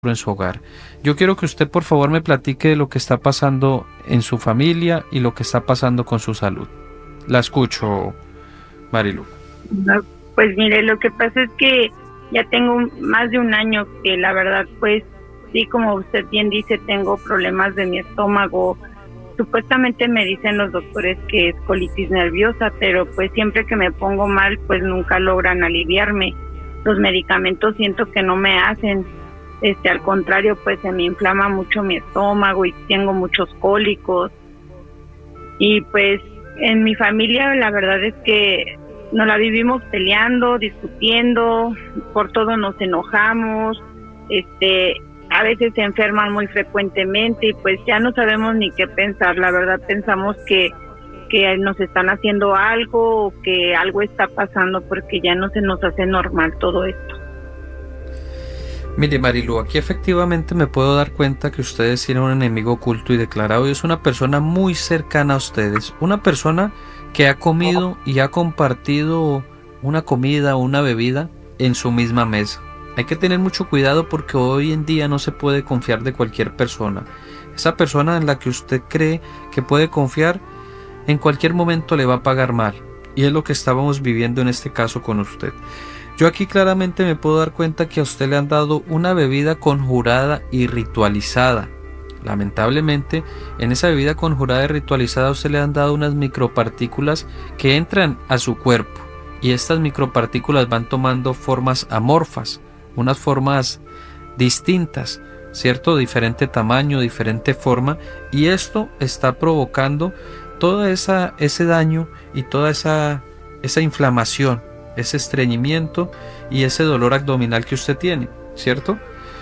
en su hogar. Yo quiero que usted por favor me platique de lo que está pasando en su familia y lo que está pasando con su salud. La escucho, Marilu. No, pues mire, lo que pasa es que ya tengo más de un año que la verdad, pues sí, como usted bien dice, tengo problemas de mi estómago. Supuestamente me dicen los doctores que es colitis nerviosa, pero pues siempre que me pongo mal, pues nunca logran aliviarme. Los medicamentos siento que no me hacen, al contrario, pues se me inflama mucho mi estómago y tengo muchos cólicos. Y pues en mi familia la verdad es que nos la vivimos peleando, discutiendo, por todo nos enojamos, a veces se enferman muy frecuentemente y pues ya no sabemos ni qué pensar. La verdad pensamos que nos están haciendo algo o que algo está pasando porque ya no se nos hace normal todo esto. Mire, Marilu, aquí efectivamente me puedo dar cuenta que ustedes tienen un enemigo oculto y declarado y es una persona muy cercana a ustedes, una persona que ha comido y ha compartido una comida o una bebida en su misma mesa. Hay que tener mucho cuidado porque hoy en día no se puede confiar de cualquier persona. Esa persona en la que usted cree que puede confiar en cualquier momento le va a pagar mal y es lo que estábamos viviendo en este caso con usted. Yo aquí claramente me puedo dar cuenta que a usted le han dado una bebida conjurada y ritualizada. Lamentablemente, en esa bebida conjurada y ritualizada a usted le han dado unas micropartículas que entran a su cuerpo y estas micropartículas van tomando formas amorfas, unas formas distintas, ¿cierto? Diferente tamaño, diferente forma, y esto está provocando todo ese daño y toda esa inflamación, ese estreñimiento y ese dolor abdominal que usted tiene, ¿cierto?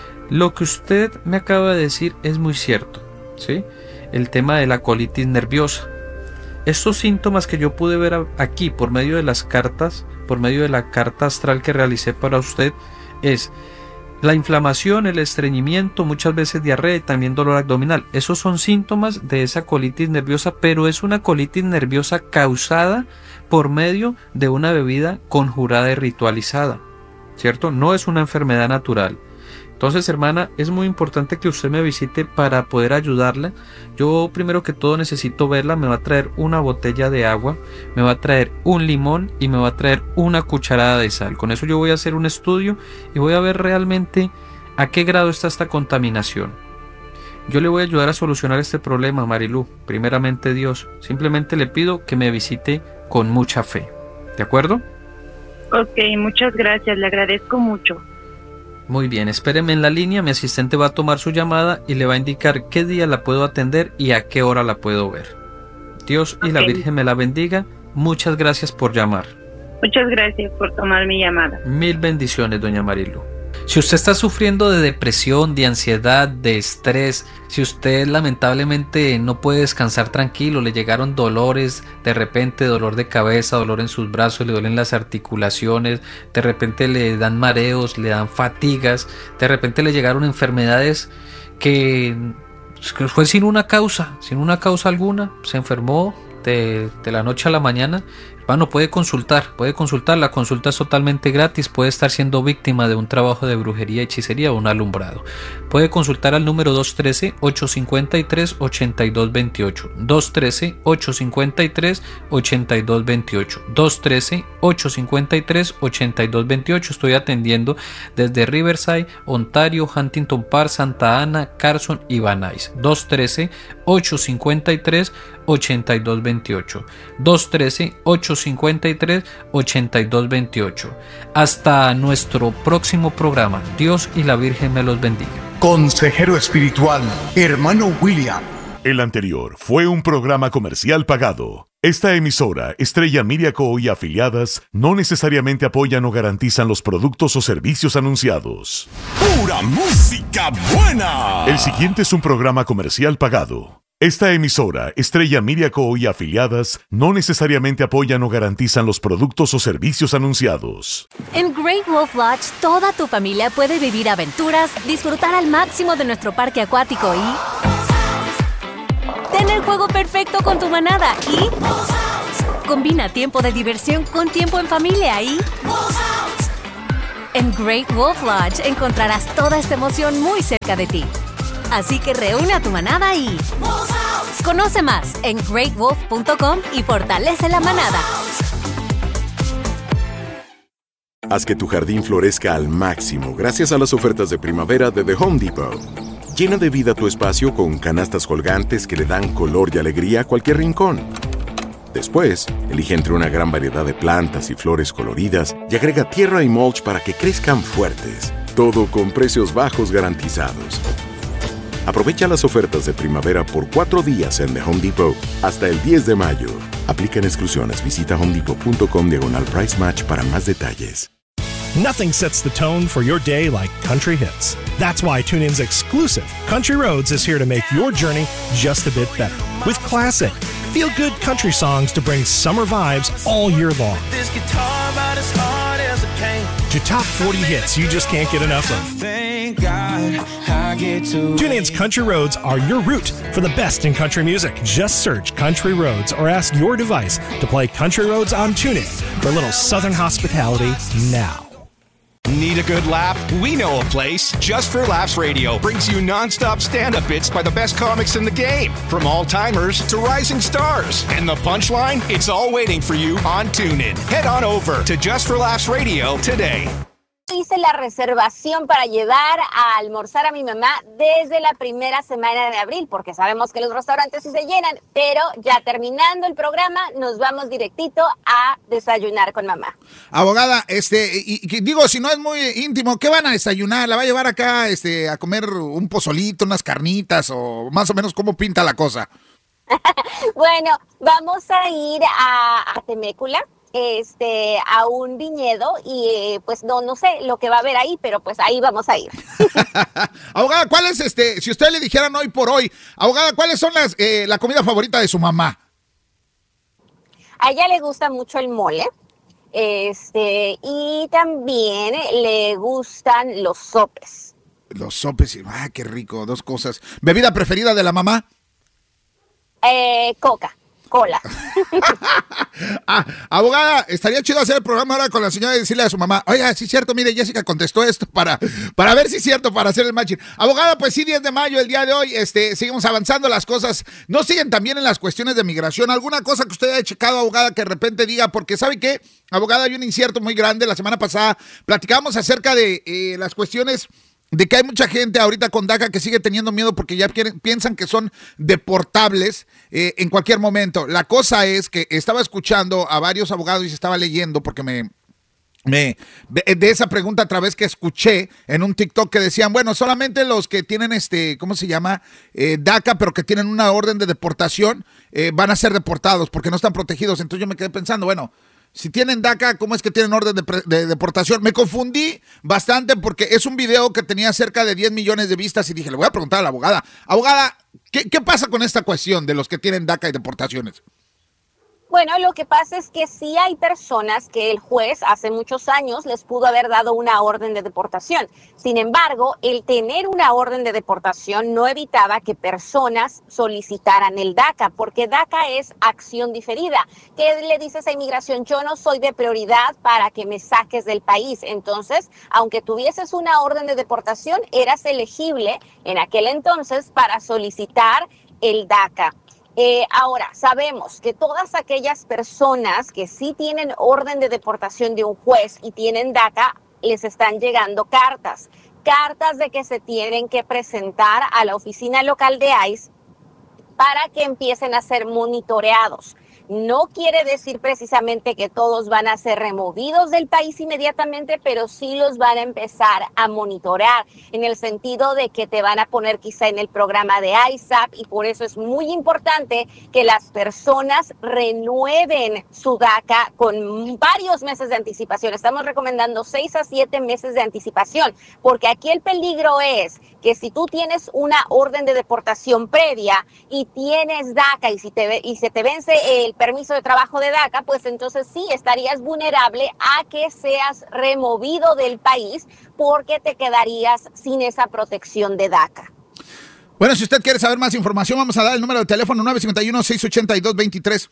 Lo que usted me acaba de decir es muy cierto, ¿sí? El tema de la colitis nerviosa. Estos síntomas que yo pude ver aquí por medio de las cartas, por medio de la carta astral que realicé para usted, es la inflamación, el estreñimiento, muchas veces diarrea y también dolor abdominal. Esos son síntomas de esa colitis nerviosa, pero es una colitis nerviosa causada por medio de una bebida conjurada y ritualizada, ¿cierto? No es una enfermedad natural. Entonces, hermana, es muy importante que usted me visite para poder ayudarla. Yo primero que todo necesito verla. Me va a traer una botella de agua, me va a traer un limón y me va a traer una cucharada de sal. Con eso yo voy a hacer un estudio y voy a ver realmente a qué grado está esta contaminación. Yo le voy a ayudar a solucionar este problema, Marilu. Primeramente Dios. Simplemente le pido que me visite con mucha fe. ¿De acuerdo? Ok, muchas gracias. Le agradezco mucho. Muy bien, espéreme en la línea, mi asistente va a tomar su llamada y le va a indicar qué día la puedo atender y a qué hora la puedo ver. Dios y la Virgen me la bendiga. Muchas gracias por llamar. Muchas gracias por tomar mi llamada. Mil bendiciones, doña Marilu. Si usted está sufriendo de depresión, de ansiedad, de estrés, si usted lamentablemente no puede descansar tranquilo, le llegaron dolores, de repente dolor de cabeza, dolor en sus brazos, le duelen las articulaciones, de repente le dan mareos, le dan fatigas, de repente le llegaron enfermedades que fue sin una causa alguna, se enfermó de la noche a la mañana. Hermano, puede consultar, la consulta es totalmente gratis, puede estar siendo víctima de un trabajo de brujería, hechicería o un alumbrado. Puede consultar al número 213-853-8228, 213-853-8228, 213-853-8228. Estoy atendiendo desde Riverside, Ontario, Huntington Park, Santa Ana, Carson y Van Nuys. 213-853-8228, 213-853-8228. Hasta nuestro próximo programa. Dios y la Virgen me los bendiga. Consejero espiritual, hermano William. El anterior fue un programa comercial pagado. Esta emisora, Estrella Media Co. y afiliadas, no necesariamente apoyan o garantizan los productos o servicios anunciados. ¡Pura música buena! El siguiente es un programa comercial pagado. Esta emisora, Estrella Media Co. y afiliadas, no necesariamente apoyan o garantizan los productos o servicios anunciados. En Great Wolf Lodge, toda tu familia puede vivir aventuras, disfrutar al máximo de nuestro parque acuático y tener el juego perfecto con tu manada y combina tiempo de diversión con tiempo en familia y En Great Wolf Lodge encontrarás toda esta emoción muy cerca de ti. Así que reúne a tu manada y conoce más en greatwolf.com y fortalece la manada. Haz que tu jardín florezca al máximo gracias a las ofertas de primavera de The Home Depot. Llena de vida tu espacio con canastas colgantes que le dan color y alegría a cualquier rincón. Después, elige entre una gran variedad de plantas y flores coloridas y agrega tierra y mulch para que crezcan fuertes. Todo con precios bajos garantizados. Aprovecha las ofertas de primavera por 4 días en The Home Depot hasta el 10 de mayo. Aplican exclusiones. Visita homedepot.com/price match para más detalles. Nothing sets the tone for your day like country hits. That's why TuneIn's exclusive Country Roads is here to make your journey just a bit better. With classic, feel-good country songs to bring summer vibes all year long. This guitar about as hard as a pain. To top 40 hits you just can't get enough of. Thank God I get to. TuneIn's Country Roads are your route for the best in country music. Just search Country Roads or ask your device to play Country Roads on TuneIn for a little southern hospitality now. Need a good laugh? We know a place. Just for Laughs Radio brings you non-stop stand-up bits by the best comics in the game, from all-timers to rising stars. And the punchline? It's all waiting for you on TuneIn. Head on over to Just for Laughs Radio today. Hice la reservación para llevar a almorzar a mi mamá desde la primera semana de abril, porque sabemos que los restaurantes sí se llenan, pero ya terminando el programa nos vamos directito a desayunar con mamá. Abogada, digo, si no es muy íntimo, ¿qué van a desayunar? ¿La va a llevar acá a comer un pozolito, unas carnitas o más o menos cómo pinta la cosa? Bueno, vamos a ir a Temécula. A un viñedo y pues no sé lo que va a haber ahí, pero pues ahí vamos a ir. Abogada, ¿cuál es si usted le dijeran hoy por hoy, abogada, ¿cuáles son la comida favorita de su mamá? A ella le gusta mucho el mole, y también le gustan los sopes. Los sopes, qué rico, 2 cosas. ¿Bebida preferida de la mamá? Cola. Abogada, estaría chido hacer el programa ahora con la señora y decirle a su mamá, oiga, sí es cierto, mire, Jessica contestó esto para ver si es cierto, para hacer el matching. Abogada, pues sí, 10 de mayo, el día de hoy, seguimos avanzando las cosas. ¿No siguen también en las cuestiones de migración? ¿Alguna cosa que usted haya checado, abogada, que de repente diga? Porque ¿sabe qué? Abogada, hay un incierto muy grande. La semana pasada platicábamos acerca de las cuestiones de que hay mucha gente ahorita con DACA que sigue teniendo miedo porque ya piensan que son deportables en cualquier momento. La cosa es que estaba escuchando a varios abogados y se estaba leyendo porque de esa pregunta a través que escuché en un TikTok que decían, bueno, solamente los que tienen ¿cómo se llama? DACA, pero que tienen una orden de deportación, van a ser deportados porque no están protegidos. Entonces yo me quedé pensando, bueno, si tienen DACA, ¿cómo es que tienen orden de deportación? Me confundí bastante porque es un video que tenía cerca de 10 millones de vistas y dije, le voy a preguntar a la abogada. Abogada, ¿qué pasa con esta cuestión de los que tienen DACA y deportaciones? Bueno, lo que pasa es que sí hay personas que el juez hace muchos años les pudo haber dado una orden de deportación. Sin embargo, el tener una orden de deportación no evitaba que personas solicitaran el DACA, porque DACA es acción diferida. ¿Qué le dices a inmigración? Yo no soy de prioridad para que me saques del país. Entonces, aunque tuvieses una orden de deportación, eras elegible en aquel entonces para solicitar el DACA. Ahora, sabemos que todas aquellas personas que sí tienen orden de deportación de un juez y tienen DACA, les están llegando cartas de que se tienen que presentar a la oficina local de ICE para que empiecen a ser monitoreados. No quiere decir precisamente que todos van a ser removidos del país inmediatamente, pero sí los van a empezar a monitorear en el sentido de que te van a poner quizá en el programa de ISAP, y por eso es muy importante que las personas renueven su DACA con varios meses de anticipación. Estamos recomendando 6 a 7 meses de anticipación, porque aquí el peligro es que si tú tienes una orden de deportación previa y tienes DACA y se te vence el permiso de trabajo de DACA, pues entonces sí estarías vulnerable a que seas removido del país porque te quedarías sin esa protección de DACA. Bueno, si usted quiere saber más información, vamos a dar el número de teléfono 951-682-2388,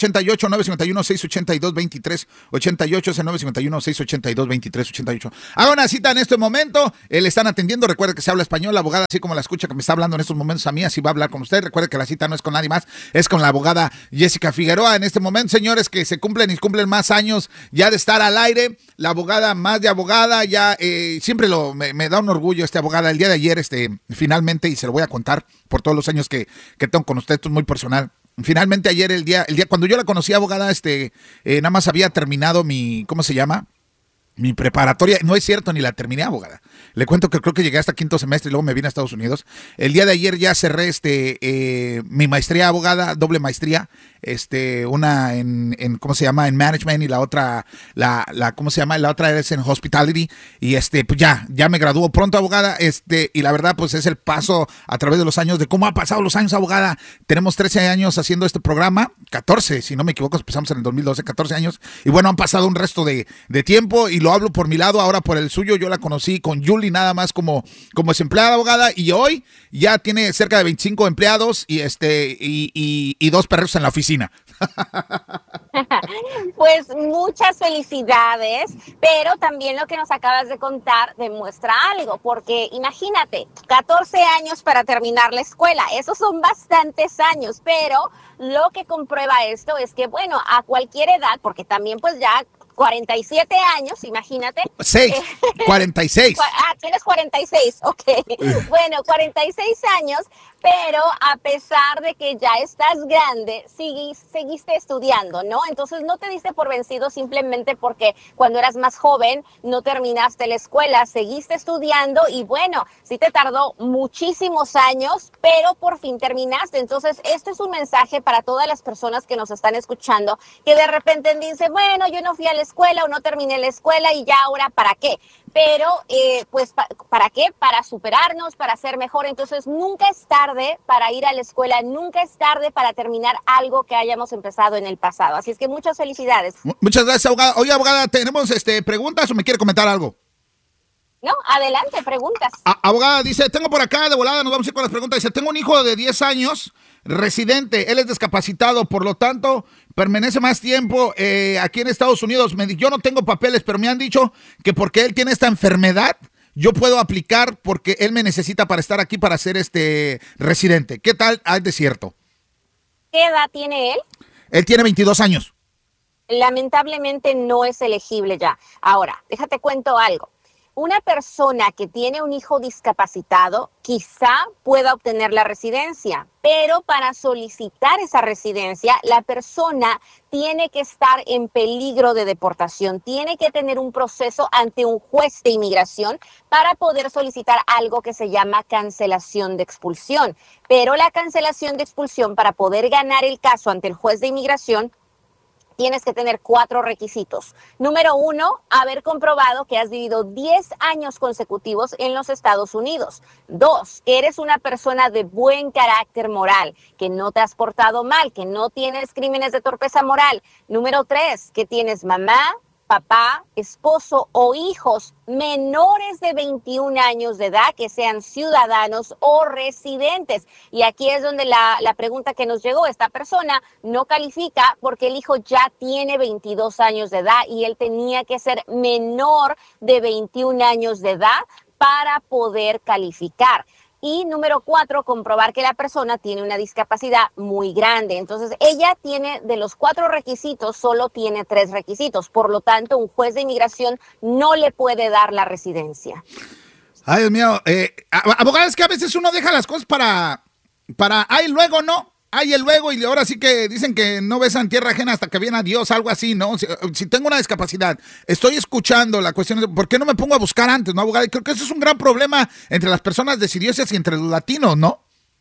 951-682-2388, ese 951-682-2388. Haga una cita en este momento, le están atendiendo, recuerde que se habla español, la abogada, así como la escucha que me está hablando en estos momentos a mí, así va a hablar con usted. Recuerde que la cita no es con nadie más, es con la abogada Jessica Figueroa. En este momento, señores, que se cumplen y cumplen más años ya de estar al aire, la abogada más de abogada, ya siempre me da un orgullo abogada. El día de ayer, finalmente, y se lo voy a contar por todos los años que tengo con usted, esto es muy personal. Finalmente ayer, el día cuando yo la conocí, abogada, nada más había terminado ¿cómo se llama? Mi preparatoria. No es cierto, ni la terminé, abogada. Le cuento que creo que llegué hasta quinto semestre y luego me vine a Estados Unidos. El día de ayer ya cerré mi maestría, abogada, doble maestría. Una en ¿cómo se llama? En management, y la otra, ¿cómo se llama? La otra es en hospitality. Y pues ya me graduó pronto, abogada. Y la verdad, pues es el paso a través de los años, de cómo ha pasado los años, abogada. Tenemos 13 años haciendo este programa, 14, si no me equivoco, empezamos en el 2012, 14 años. Y bueno, han pasado un resto de tiempo, y lo hablo por mi lado, ahora por el suyo. Yo la conocí con Julie nada más como desempleada, abogada, y hoy ya tiene cerca de 25 empleados y 2 perros en la oficina. Pues muchas felicidades, pero también lo que nos acabas de contar demuestra algo, porque imagínate, 14 años para terminar la escuela, esos son bastantes años, pero lo que comprueba esto es que, bueno, a cualquier edad, porque también pues ya 47 años, imagínate. 46. Tienes 46, ok. Bueno, 46 años, pero a pesar de que ya estás grande, seguiste estudiando, ¿no? Entonces no te diste por vencido simplemente porque cuando eras más joven no terminaste la escuela, seguiste estudiando y bueno, sí te tardó muchísimos años, pero por fin terminaste. Entonces, este es un mensaje para todas las personas que nos están escuchando, que de repente dicen, bueno, yo no fui a la escuela o no terminé la escuela y ya ahora, ¿para qué? Pero, pues, ¿para qué? Para superarnos, para ser mejor. Entonces, nunca es tarde para ir a la escuela, nunca es tarde para terminar algo que hayamos empezado en el pasado. Así es que muchas felicidades. Muchas gracias, abogada. Oye, abogada, ¿tenemos preguntas o me quiere comentar algo? No, adelante, preguntas. Abogada, dice, tengo por acá, de volada, nos vamos a ir con las preguntas. Dice, tengo un hijo de 10 años, residente, él es discapacitado, por lo tanto, permanece más tiempo aquí en Estados Unidos. Yo no tengo papeles, pero me han dicho que porque él tiene esta enfermedad, yo puedo aplicar porque él me necesita para estar aquí, para ser residente. ¿Qué tal? ¿Es de cierto? ¿Qué edad tiene él? Él tiene 22 años. Lamentablemente no es elegible ya. Ahora, déjate cuento algo. Una persona que tiene un hijo discapacitado quizá pueda obtener la residencia, pero para solicitar esa residencia, la persona tiene que estar en peligro de deportación, tiene que tener un proceso ante un juez de inmigración para poder solicitar algo que se llama cancelación de expulsión. Pero la cancelación de expulsión, para poder ganar el caso ante el juez de inmigración, tienes que tener 4 requisitos. Número 1, haber comprobado que has vivido 10 años consecutivos en los Estados Unidos. 2, que eres una persona de buen carácter moral, que no te has portado mal, que no tienes crímenes de torpeza moral. Número 3, que tienes mamá, papá, esposo o hijos menores de 21 años de edad, que sean ciudadanos o residentes. Y aquí es donde la pregunta que nos llegó, esta persona no califica porque el hijo ya tiene 22 años de edad y él tenía que ser menor de 21 años de edad para poder calificar. Y número 4, comprobar que la persona tiene una discapacidad muy grande. Entonces, ella tiene, de los 4 requisitos, solo tiene 3 requisitos. Por lo tanto, un juez de inmigración no le puede dar la residencia. Ay, Dios mío. Abogada, es que a veces uno deja las cosas para ay, luego, ¿no? Ay, el luego, y ahora sí que dicen que no besan tierra ajena hasta que viene a Dios, algo así, ¿no? Si tengo una discapacidad, estoy escuchando la cuestión de ¿por qué no me pongo a buscar antes, no, abogada? Y creo que eso es un gran problema entre las personas decidiosas y entre los latinos, ¿no?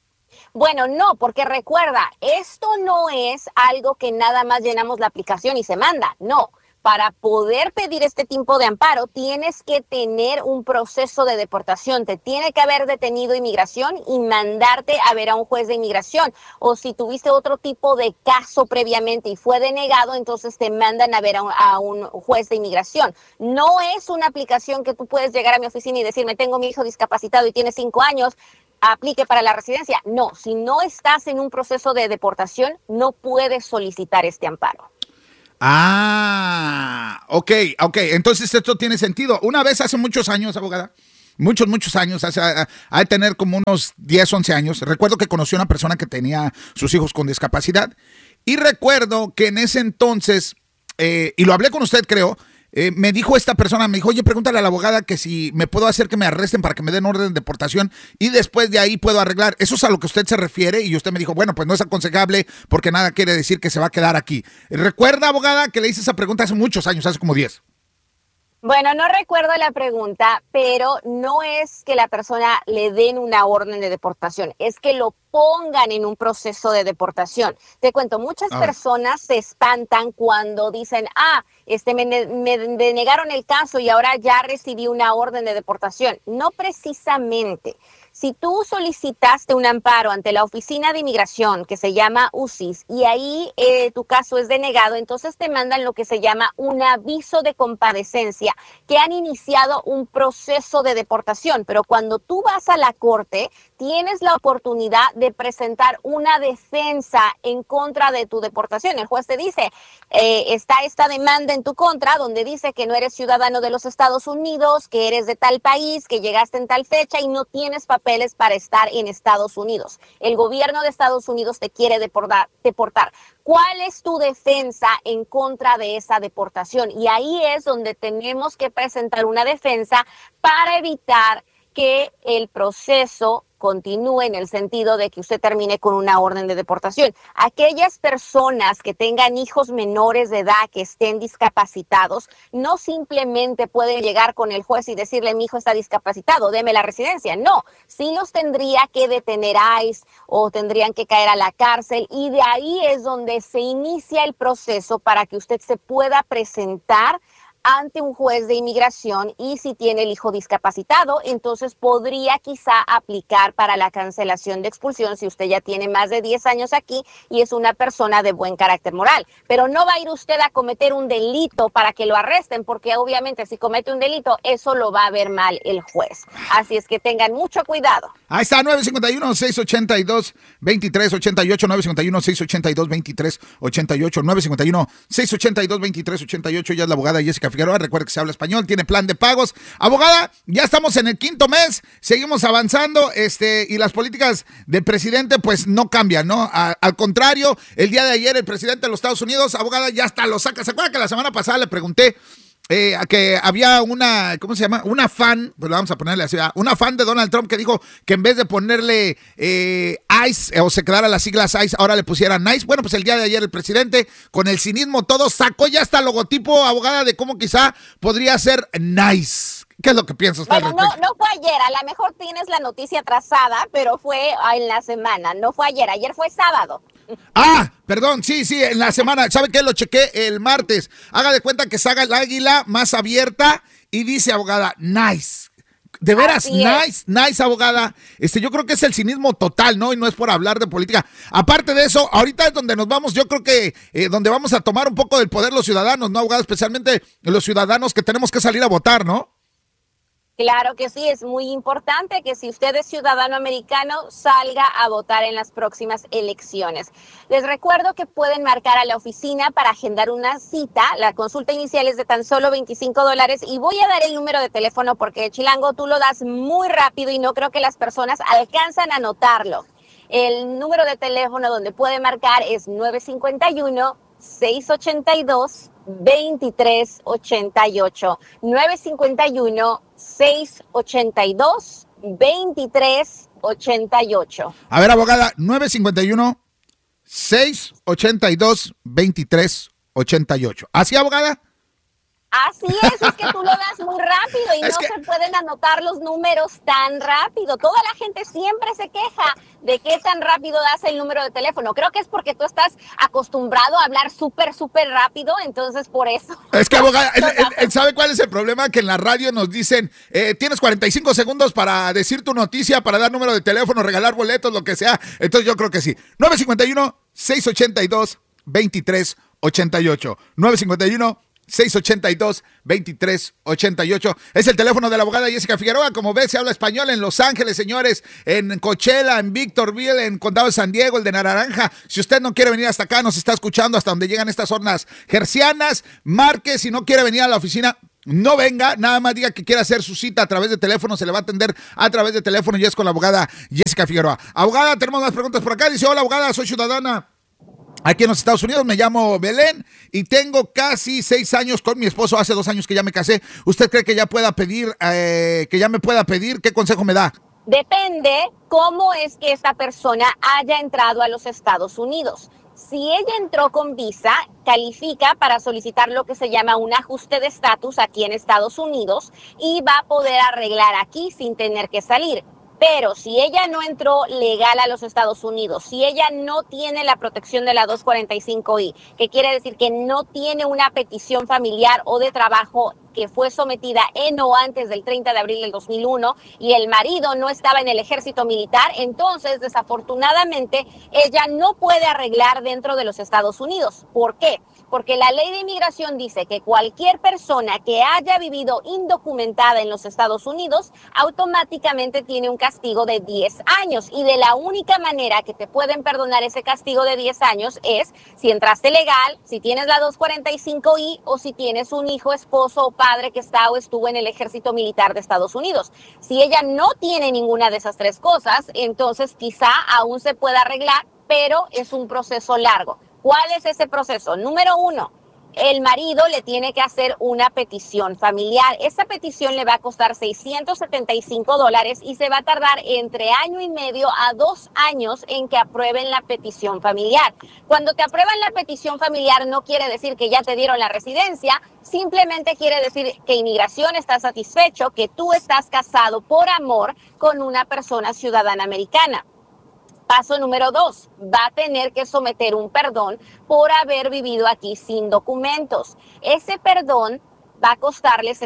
Bueno, no, porque recuerda, esto no es algo que nada más llenamos la aplicación y se manda, no. Para poder pedir este tipo de amparo, tienes que tener un proceso de deportación. Te tiene que haber detenido inmigración y mandarte a ver a un juez de inmigración. O si tuviste otro tipo de caso previamente y fue denegado, entonces te mandan a ver a un juez de inmigración. No es una aplicación que tú puedes llegar a mi oficina y decirme, tengo mi hijo discapacitado y tiene 5 años. aplique para la residencia. No, si no estás en un proceso de deportación, no puedes solicitar este amparo. Ok. Entonces esto tiene sentido. Una vez hace muchos años, abogada, muchos años, ha de tener como unos 10, 11 años, recuerdo que conocí a una persona que tenía sus hijos con discapacidad y recuerdo que en ese entonces, y lo hablé con usted creo, me dijo esta persona, me dijo, oye, pregúntale a la abogada que si me puedo hacer que me arresten para que me den orden de deportación y después de ahí puedo arreglar. Eso es a lo que usted se refiere y usted me dijo, bueno, pues no es aconsejable porque nada quiere decir que se va a quedar aquí. ¿Recuerda, abogada, que le hice esa pregunta hace muchos años, hace como 10? Bueno, no recuerdo la pregunta, pero no es que la persona le den una orden de deportación, es que lo pongan en un proceso de deportación. Te cuento, muchas personas se espantan cuando dicen, me denegaron el caso y ahora ya recibí una orden de deportación. No precisamente. Si tú solicitaste un amparo ante la Oficina de Inmigración, que se llama UCIS, y ahí tu caso es denegado, entonces te mandan lo que se llama un aviso de compadecencia, que han iniciado un proceso de deportación. Pero cuando tú vas a la corte, tienes la oportunidad de presentar una defensa en contra de tu deportación. El juez te dice, está esta demanda en tu contra, donde dice que no eres ciudadano de los Estados Unidos, que eres de tal país, que llegaste en tal fecha y no tienes papeles para estar en Estados Unidos. El gobierno de Estados Unidos te quiere deportar. ¿Cuál es tu defensa en contra de esa deportación? Y ahí es donde tenemos que presentar una defensa para evitar que el proceso continúe en el sentido de que usted termine con una orden de deportación. Aquellas personas que tengan hijos menores de edad que estén discapacitados, no simplemente pueden llegar con el juez y decirle, mi hijo está discapacitado, deme la residencia. No, sí los tendría que detener ICE o tendrían que caer a la cárcel y de ahí es donde se inicia el proceso para que usted se pueda presentar ante un juez de inmigración y si tiene el hijo discapacitado, entonces podría quizá aplicar para la cancelación de expulsión si usted ya tiene más de 10 años aquí y es una persona de buen carácter moral. Pero no va a ir usted a cometer un delito para que lo arresten, porque obviamente si comete un delito, eso lo va a ver mal el juez. Así es que tengan mucho cuidado. Ahí está, 951-682-2388, 951-682-2388, 951-682-2388, ya es la abogada Jessica Figueroa, recuerde que se habla español, tiene plan de pagos. Abogada, ya estamos en el 5º mes, seguimos avanzando, y las políticas del presidente pues no cambian, ¿no? Al contrario, el día de ayer el presidente de los Estados Unidos, abogada, ya hasta lo saca. ¿Se acuerda que la semana pasada le pregunté que había una, ¿cómo se llama? Una fan, pues vamos a ponerle así, una fan de Donald Trump que dijo que en vez de ponerle ICE o se quedara las siglas ICE, ahora le pusieran NICE. Bueno, pues el día de ayer el presidente, con el cinismo todo, sacó ya hasta logotipo, abogada, de cómo quizá podría ser NICE. ¿Qué es lo que piensa usted? Bueno, no fue ayer, a lo mejor tienes la noticia atrasada, pero fue en la semana, no fue ayer fue sábado. Perdón, sí, en la semana. ¿Sabe qué? Lo chequé el martes. Haga de cuenta que salga el águila más abierta y dice, abogada, nice. De veras, nice, abogada. Yo creo que es el cinismo total, ¿no? Y no es por hablar de política. Aparte de eso, ahorita es donde nos vamos, yo creo que donde vamos a tomar un poco del poder los ciudadanos, ¿no, abogada? Especialmente los ciudadanos que tenemos que salir a votar, ¿no? Claro que sí, es muy importante que si usted es ciudadano americano salga a votar en las próximas elecciones. Les recuerdo que pueden marcar a la oficina para agendar una cita. La consulta inicial es de tan solo $25 y voy a dar el número de teléfono porque, Chilango, tú lo das muy rápido y no creo que las personas alcanzan a anotarlo. El número de teléfono donde puede marcar es 951-682-2388. 951-682-2388. A ver, abogada, 951-682-2388. ¿Así, abogada? Así es que tú lo das muy rápido y se pueden anotar los números tan rápido. Toda la gente siempre se queja de qué tan rápido das el número de teléfono. Creo que es porque tú estás acostumbrado a hablar súper rápido, entonces por eso. Es que, abogada, ¿sabe cuál es el problema? Que en la radio nos dicen, tienes 45 segundos para decir tu noticia, para dar número de teléfono, regalar boletos, lo que sea. Entonces yo creo que sí. 951-682-2388. 951 682-2388. Es el teléfono de la abogada Jessica Figueroa. Como ves, se habla español en Los Ángeles, señores, en Coachella, en Victorville, en Condado de San Diego, el de Naranja. Si usted no quiere venir hasta acá, nos está escuchando hasta donde llegan estas zonas hercianas, marque. Si no quiere venir a la oficina, no venga, nada más diga que quiere hacer su cita a través de teléfono, se le va a atender a través de teléfono y es con la abogada Jessica Figueroa. Abogada, tenemos más preguntas por acá. Dice, hola abogada, soy ciudadana aquí en los Estados Unidos, me llamo Belén y tengo casi 6 años con mi esposo, hace 2 años que ya me casé. ¿Usted cree que ya pueda pedir, me pueda pedir? ¿Qué consejo me da? Depende cómo es que esta persona haya entrado a los Estados Unidos. Si ella entró con visa, califica para solicitar lo que se llama un ajuste de estatus aquí en Estados Unidos y va a poder arreglar aquí sin tener que salir. Pero si ella no entró legal a los Estados Unidos, si ella no tiene la protección de la 245I, que quiere decir que no tiene una petición familiar o de trabajo que fue sometida en o antes del 30 de abril del 2001 y el marido no estaba en el ejército militar, entonces desafortunadamente ella no puede arreglar dentro de los Estados Unidos. ¿Por qué? Porque la ley de inmigración dice que cualquier persona que haya vivido indocumentada en los Estados Unidos automáticamente tiene un castigo de 10 años y de la única manera que te pueden perdonar ese castigo de 10 años es si entraste legal, si tienes la 245I o si tienes un hijo, esposo o padre que está o estuvo en el ejército militar de Estados Unidos. Si ella no tiene ninguna de esas 3 cosas, entonces quizá aún se pueda arreglar, pero es un proceso largo. ¿Cuál es ese proceso? Número 1, el marido le tiene que hacer una petición familiar. Esa petición le va a costar $675 y se va a tardar entre 1.5 años a 2 años en que aprueben la petición familiar. Cuando te aprueban la petición familiar no quiere decir que ya te dieron la residencia, simplemente quiere decir que inmigración está satisfecho, que tú estás casado por amor con una persona ciudadana americana. Paso número 2, va a tener que someter un perdón por haber vivido aquí sin documentos. Ese perdón va a costarle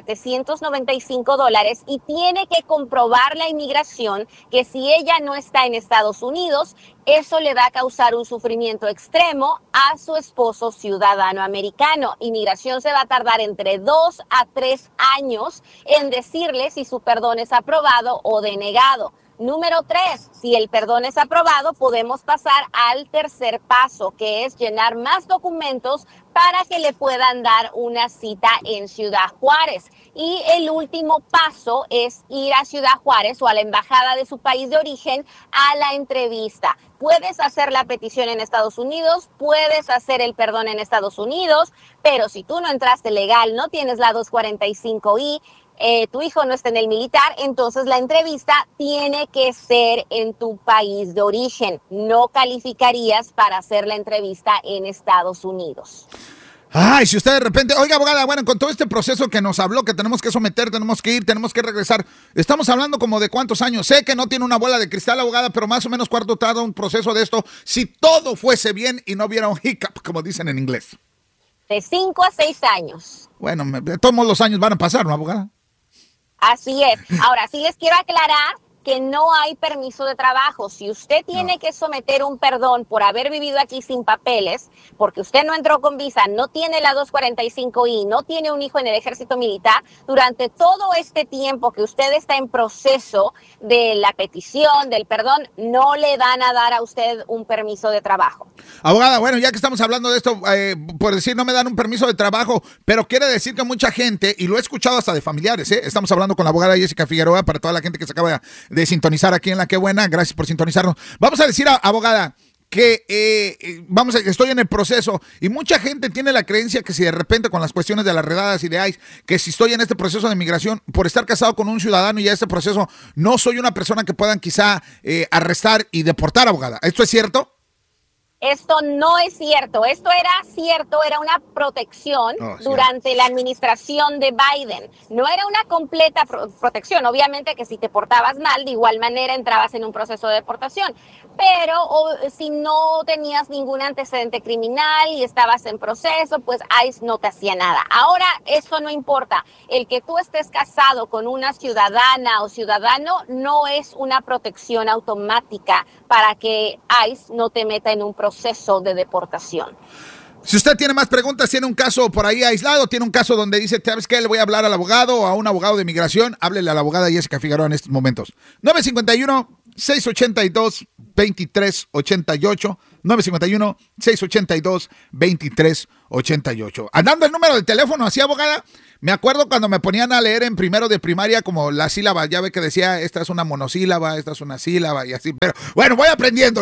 $795 y tiene que comprobar la inmigración que si ella no está en Estados Unidos, eso le va a causar un sufrimiento extremo a su esposo ciudadano americano. Inmigración se va a tardar entre 2 a 3 años en decirle si su perdón es aprobado o denegado. Número 3, si el perdón es aprobado, podemos pasar al tercer paso, que es llenar más documentos para que le puedan dar una cita en Ciudad Juárez. Y el último paso es ir a Ciudad Juárez o a la embajada de su país de origen a la entrevista. Puedes hacer la petición en Estados Unidos, puedes hacer el perdón en Estados Unidos, pero si tú no entraste legal, no tienes la 245I, tu hijo no está en el militar, entonces la entrevista tiene que ser en tu país de origen. No calificarías para hacer la entrevista en Estados Unidos. Ay, si usted de repente, oiga abogada, bueno, con todo este proceso que nos habló, que tenemos que someter, tenemos que ir, tenemos que regresar, estamos hablando como de cuántos años. Sé que no tiene una bola de cristal, abogada, pero más o menos cuánto tarda un proceso de esto si todo fuese bien y no hubiera un hiccup, como dicen en inglés. De 5 a 6 años. Bueno, de todos los años van a pasar, ¿no, abogada? Así es. Ahora, sí les quiero aclarar que no hay permiso de trabajo. Si usted tiene que someter un perdón por haber vivido aquí sin papeles, porque usted no entró con visa, no tiene la 245I, no tiene un hijo en el ejército militar, durante todo este tiempo que usted está en proceso de la petición, del perdón, no le van a dar a usted un permiso de trabajo. Abogada, bueno, ya que estamos hablando de esto, por decir no me dan un permiso de trabajo, pero quiere decir que mucha gente, y lo he escuchado hasta de familiares, estamos hablando con la abogada Jessica Figueroa, para toda la gente que se acaba de sintonizar aquí en La Qué Buena, gracias por sintonizarnos. Vamos a decir, abogada, que estoy en el proceso y mucha gente tiene la creencia que si de repente con las cuestiones de las redadas y de ICE, que si estoy en este proceso de migración, por estar casado con un ciudadano y ya este proceso, no soy una persona que puedan quizá arrestar y deportar, abogada. ¿Esto es cierto? Esto no es cierto. Esto era cierto, era una protección durante la administración de Biden. No era una completa protección. Obviamente que si te portabas mal, de igual manera entrabas en un proceso de deportación. Pero si no tenías ningún antecedente criminal y estabas en proceso, pues ICE no te hacía nada. Ahora eso no importa. El que tú estés casado con una ciudadana o ciudadano no es una protección automática para que ICE no te meta en un proceso de deportación. Si usted tiene más preguntas, tiene un caso por ahí aislado, tiene un caso donde dice, ¿sabes qué? Le voy a hablar al abogado o a un abogado de inmigración, háblele a la abogada Jessica Figueroa en estos momentos. 951-682-2388. 951-682-2388. Andando el número de teléfono, así, abogada. Me acuerdo cuando me ponían a leer en primero de primaria como la sílaba, ya ve que decía, esta es una monosílaba, esta es una sílaba y así, pero bueno, voy aprendiendo.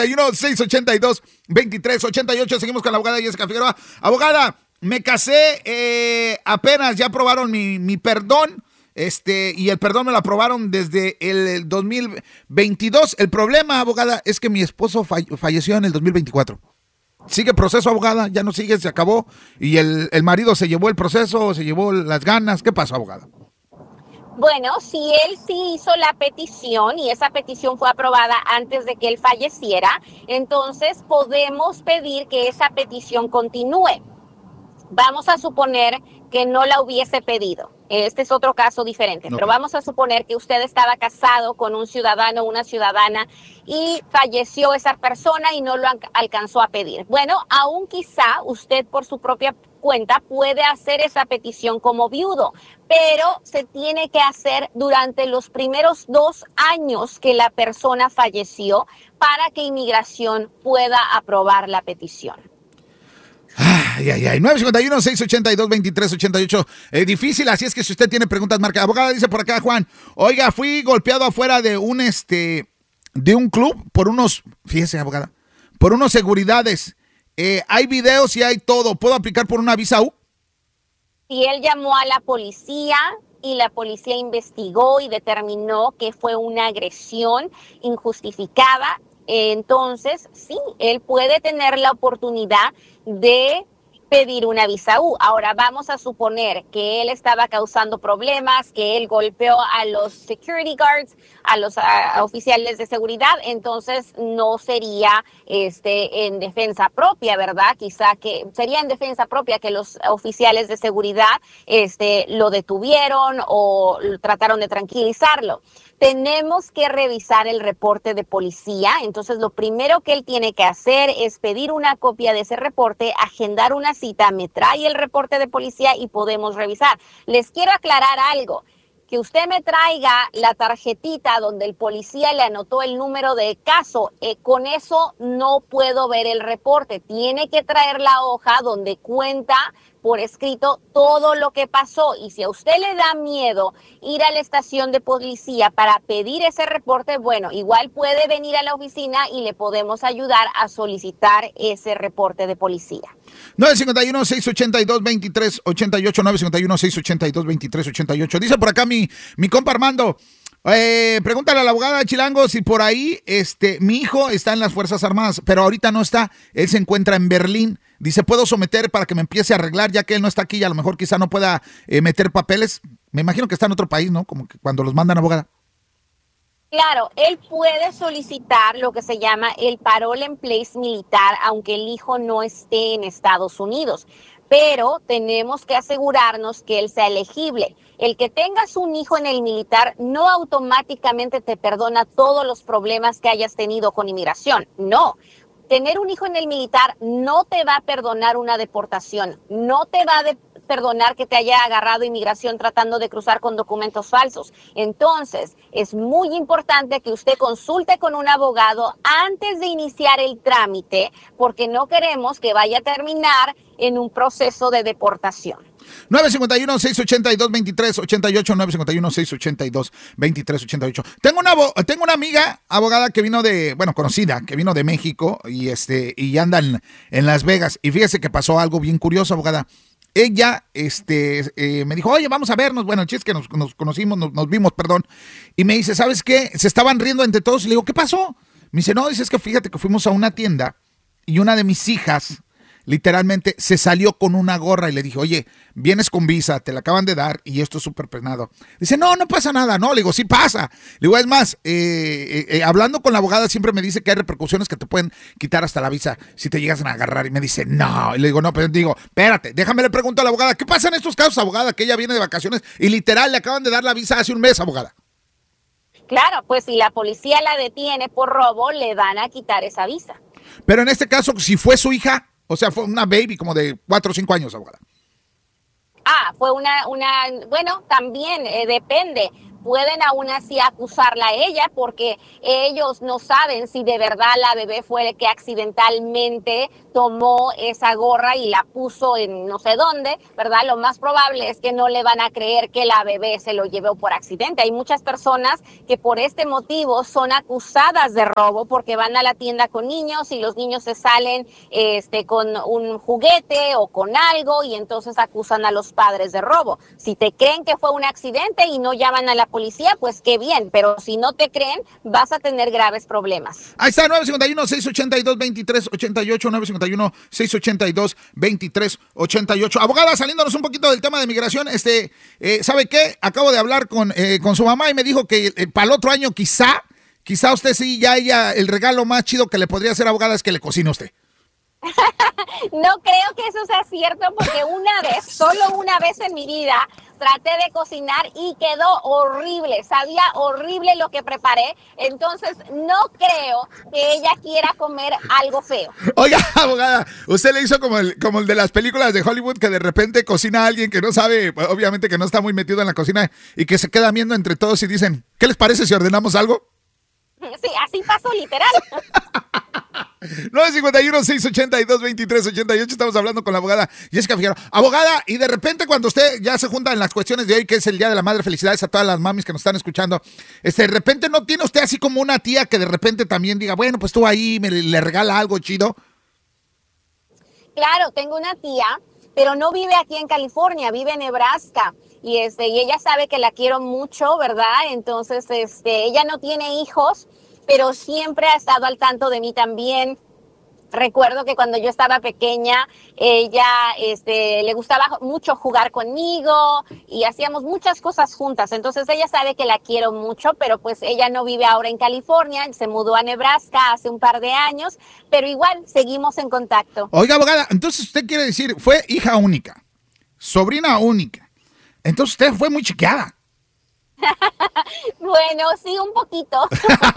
951-682-2388, seguimos con la abogada Jessica Figueroa. Abogada, me casé apenas, ya aprobaron mi perdón, y el perdón me lo aprobaron desde el 2022. El problema, abogada, es que mi esposo falleció en el 2024. Sigue proceso, abogada, ya no sigue, se acabó. Y el marido se llevó el proceso, se llevó las ganas. ¿Qué pasó, abogada? Bueno, si él sí hizo la petición y esa petición fue aprobada antes de que él falleciera, entonces podemos pedir que esa petición continúe. Vamos a suponer que no la hubiese pedido. Este es otro caso diferente, pero vamos a suponer que usted estaba casado con un ciudadano o una ciudadana y falleció esa persona y no lo alcanzó a pedir. Bueno, aún quizá usted por su propia cuenta puede hacer esa petición como viudo, pero se tiene que hacer durante los primeros 2 años que la persona falleció para que inmigración pueda aprobar la petición. Ay, 951-682-2388. Difícil, así es que si usted tiene preguntas, marca. Abogada, dice por acá Juan, oiga, fui golpeado afuera de un club por unos, fíjese, abogada, por unos seguridades. Hay videos y hay todo. ¿Puedo aplicar por una visa U? Si él llamó a la policía y la policía investigó y determinó que fue una agresión injustificada, entonces sí, él puede tener la oportunidad de pedir una visa U. Ahora vamos a suponer que él estaba causando problemas, que él golpeó a los security guards, a los oficiales de seguridad, entonces no sería en defensa propia, ¿verdad? Quizá que sería en defensa propia que los oficiales de seguridad lo detuvieron o trataron de tranquilizarlo. Tenemos que revisar el reporte de policía, entonces lo primero que él tiene que hacer es pedir una copia de ese reporte, agendar una cita, me trae el reporte de policía y podemos revisar. Les quiero aclarar algo, que usted me traiga la tarjetita donde el policía le anotó el número de caso, con eso no puedo ver el reporte, tiene que traer la hoja donde cuenta por escrito todo lo que pasó, y si a usted le da miedo ir a la estación de policía para pedir ese reporte, bueno, igual puede venir a la oficina y le podemos ayudar a solicitar ese reporte de policía. 951-682-2388, 951-682-2388. Dice por acá mi compa Armando, pregúntale a la abogada de Chilango si por ahí mi hijo está en las Fuerzas Armadas, pero ahorita no está, él se encuentra en Berlín. Dice, ¿puedo someter para que me empiece a arreglar ya que él no está aquí y a lo mejor quizá no pueda meter papeles? Me imagino que está en otro país, ¿no? Como que cuando los mandan, abogada. Claro, él puede solicitar lo que se llama el parole en place militar, aunque el hijo no esté en Estados Unidos. Pero tenemos que asegurarnos que él sea elegible. El que tengas un hijo en el militar no automáticamente te perdona todos los problemas que hayas tenido con inmigración. No. Tener un hijo en el militar no te va a perdonar una deportación, no te va a perdonar que te haya agarrado inmigración tratando de cruzar con documentos falsos. Entonces, es muy importante que usted consulte con un abogado antes de iniciar el trámite, porque no queremos que vaya a terminar en un proceso de deportación. 951-682-2388, 951-682-2388. Tengo una amiga abogada que vino conocida, que vino de México y anda en Las Vegas. Y fíjese que pasó algo bien curioso, abogada. Ella me dijo, oye, vamos a vernos. Bueno, el chiste es que nos conocimos, nos vimos, perdón. Y me dice, ¿sabes qué? Se estaban riendo entre todos. Y le digo, ¿qué pasó? Me dice, no, es que fíjate que fuimos a una tienda y una de mis hijas literalmente se salió con una gorra y le dije, oye, vienes con visa, te la acaban de dar y esto es súper penado. Dice, no pasa nada. No, le digo, sí pasa. Le digo, es más, hablando con la abogada siempre me dice que hay repercusiones que te pueden quitar hasta la visa si te llegas a agarrar. Y me dice, no. Y le digo, no, pero digo, espérate, déjame le pregunto a la abogada, ¿qué pasa en estos casos, abogada? Que ella viene de vacaciones y literal le acaban de dar la visa hace un mes, abogada. Claro, pues si la policía la detiene por robo, le van a quitar esa visa. Pero en este caso, si fue su hija, O sea, fue una baby como de 4 o 5 años, abogada. Fue bueno, también depende. Pueden aún así acusarla a ella porque ellos no saben si de verdad la bebé fue el que accidentalmente tomó esa gorra y la puso en no sé dónde, ¿verdad? Lo más probable es que no le van a creer que la bebé se lo llevó por accidente. Hay muchas personas que por este motivo son acusadas de robo porque van a la tienda con niños y los niños se salen con un juguete o con algo y entonces acusan a los padres de robo. Si te creen que fue un accidente y no llaman a la policía, pues qué bien, pero si no te creen, vas a tener graves problemas. Ahí está, 951-682-2388, 951-682-2388. Abogada, saliéndonos un poquito del tema de migración, ¿sabe qué? Acabo de hablar con su mamá y me dijo que para el otro año quizá usted sí, ya ella, el regalo más chido que le podría hacer, abogada, es que le cocine a usted. No creo que eso sea cierto porque solo una vez en mi vida traté de cocinar y quedó horrible, sabía horrible lo que preparé, entonces no creo que ella quiera comer algo feo. Oiga, abogada, usted le hizo como el de las películas de Hollywood que de repente cocina a alguien que no sabe, obviamente que no está muy metido en la cocina y que se queda viendo entre todos y dicen, ¿qué les parece si ordenamos algo? Sí, así pasó literal. 951-682-2388. Estamos hablando con la abogada Jessica Figueroa. Abogada, y de repente cuando usted ya se junta en las cuestiones de hoy, que es el Día de la Madre, felicidades a todas las mamis que nos están escuchando, de repente no tiene usted así como una tía que de repente también diga, bueno, pues tú ahí le regala algo chido. Claro, tengo una tía, pero no vive aquí en California, vive en Nebraska. Y ella sabe que la quiero mucho, ¿verdad? Entonces, ella no tiene hijos, pero siempre ha estado al tanto de mí también. Recuerdo que cuando yo estaba pequeña, ella le gustaba mucho jugar conmigo y hacíamos muchas cosas juntas. Entonces ella sabe que la quiero mucho, pero pues ella no vive ahora en California, se mudó a Nebraska hace un par de años, pero igual seguimos en contacto. Oiga, abogada, entonces usted quiere decir, fue hija única, sobrina única. Entonces usted fue muy chiqueada. Bueno, sí, un poquito.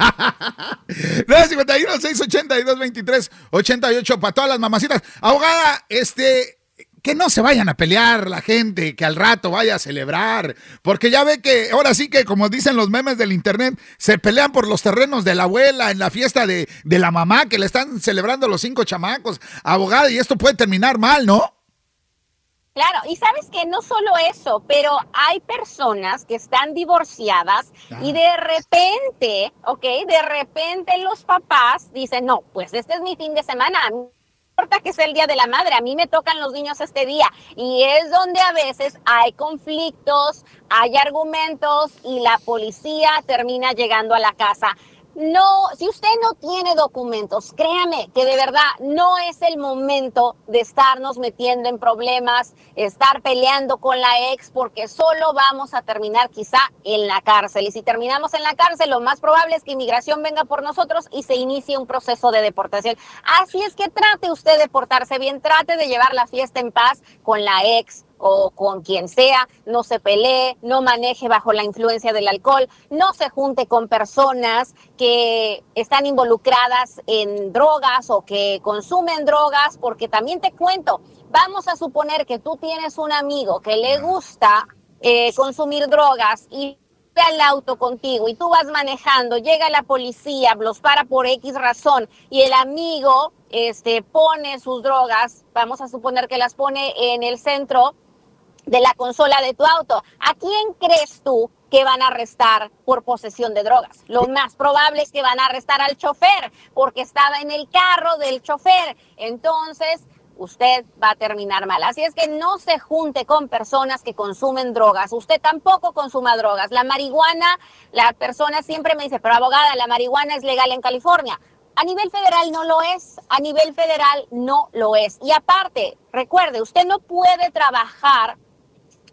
951-682-2388 para todas las mamacitas. Abogada, que no se vayan a pelear la gente, que al rato vaya a celebrar, porque ya ve que ahora sí que, como dicen los memes del internet, se pelean por los terrenos de la abuela en la fiesta de la mamá que le están celebrando los 5 chamacos. Abogada, y esto puede terminar mal, ¿no? Claro, y sabes que no solo eso, pero hay personas que están divorciadas y de repente los papás dicen, no, pues este es mi fin de semana, a mí no importa que sea el Día de la Madre, a mí me tocan los niños este día. Y es donde a veces hay conflictos, hay argumentos y la policía termina llegando a la casa. No, si usted no tiene documentos, créame que de verdad no es el momento de estarnos metiendo en problemas, estar peleando con la ex, porque solo vamos a terminar quizá en la cárcel. Y si terminamos en la cárcel, lo más probable es que inmigración venga por nosotros y se inicie un proceso de deportación. Así es que trate usted de portarse bien, trate de llevar la fiesta en paz con la ex o con quien sea, no se pelee, no maneje bajo la influencia del alcohol, no se junte con personas que están involucradas en drogas o que consumen drogas, porque también te cuento, vamos a suponer que tú tienes un amigo que le gusta consumir drogas y al auto contigo y tú vas manejando, llega la policía, los para por X razón y el amigo pone sus drogas, vamos a suponer que las pone en el centro de la consola de tu auto. ¿A quién crees tú que van a arrestar por posesión de drogas? Lo más probable es que van a arrestar al chofer porque estaba en el carro del chofer. Entonces, usted va a terminar mal. Así es que no se junte con personas que consumen drogas. Usted tampoco consuma drogas. La marihuana, la persona siempre me dice, pero abogada, la marihuana es legal en California. A nivel federal no lo es, a nivel federal no lo es. Y aparte, recuerde, usted no puede trabajar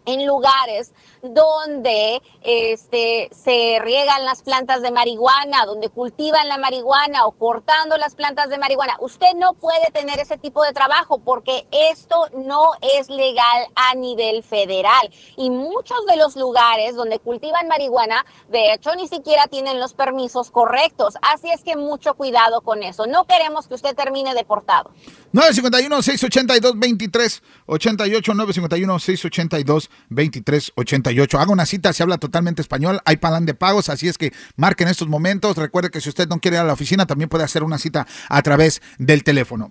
en lugares donde se riegan las plantas de marihuana, donde cultivan la marihuana o cortando las plantas de marihuana. Usted no puede tener ese tipo de trabajo porque esto no es legal a nivel federal. Y muchos de los lugares donde cultivan marihuana, de hecho, ni siquiera tienen los permisos correctos. Así es que mucho cuidado con eso. No queremos que usted termine deportado. 951-682-2388, 951-682-2388. Haga una cita, se habla totalmente español, hay plan de pagos, así es que marquen estos momentos. Recuerde que si usted no quiere ir a la oficina, también puede hacer una cita a través del teléfono.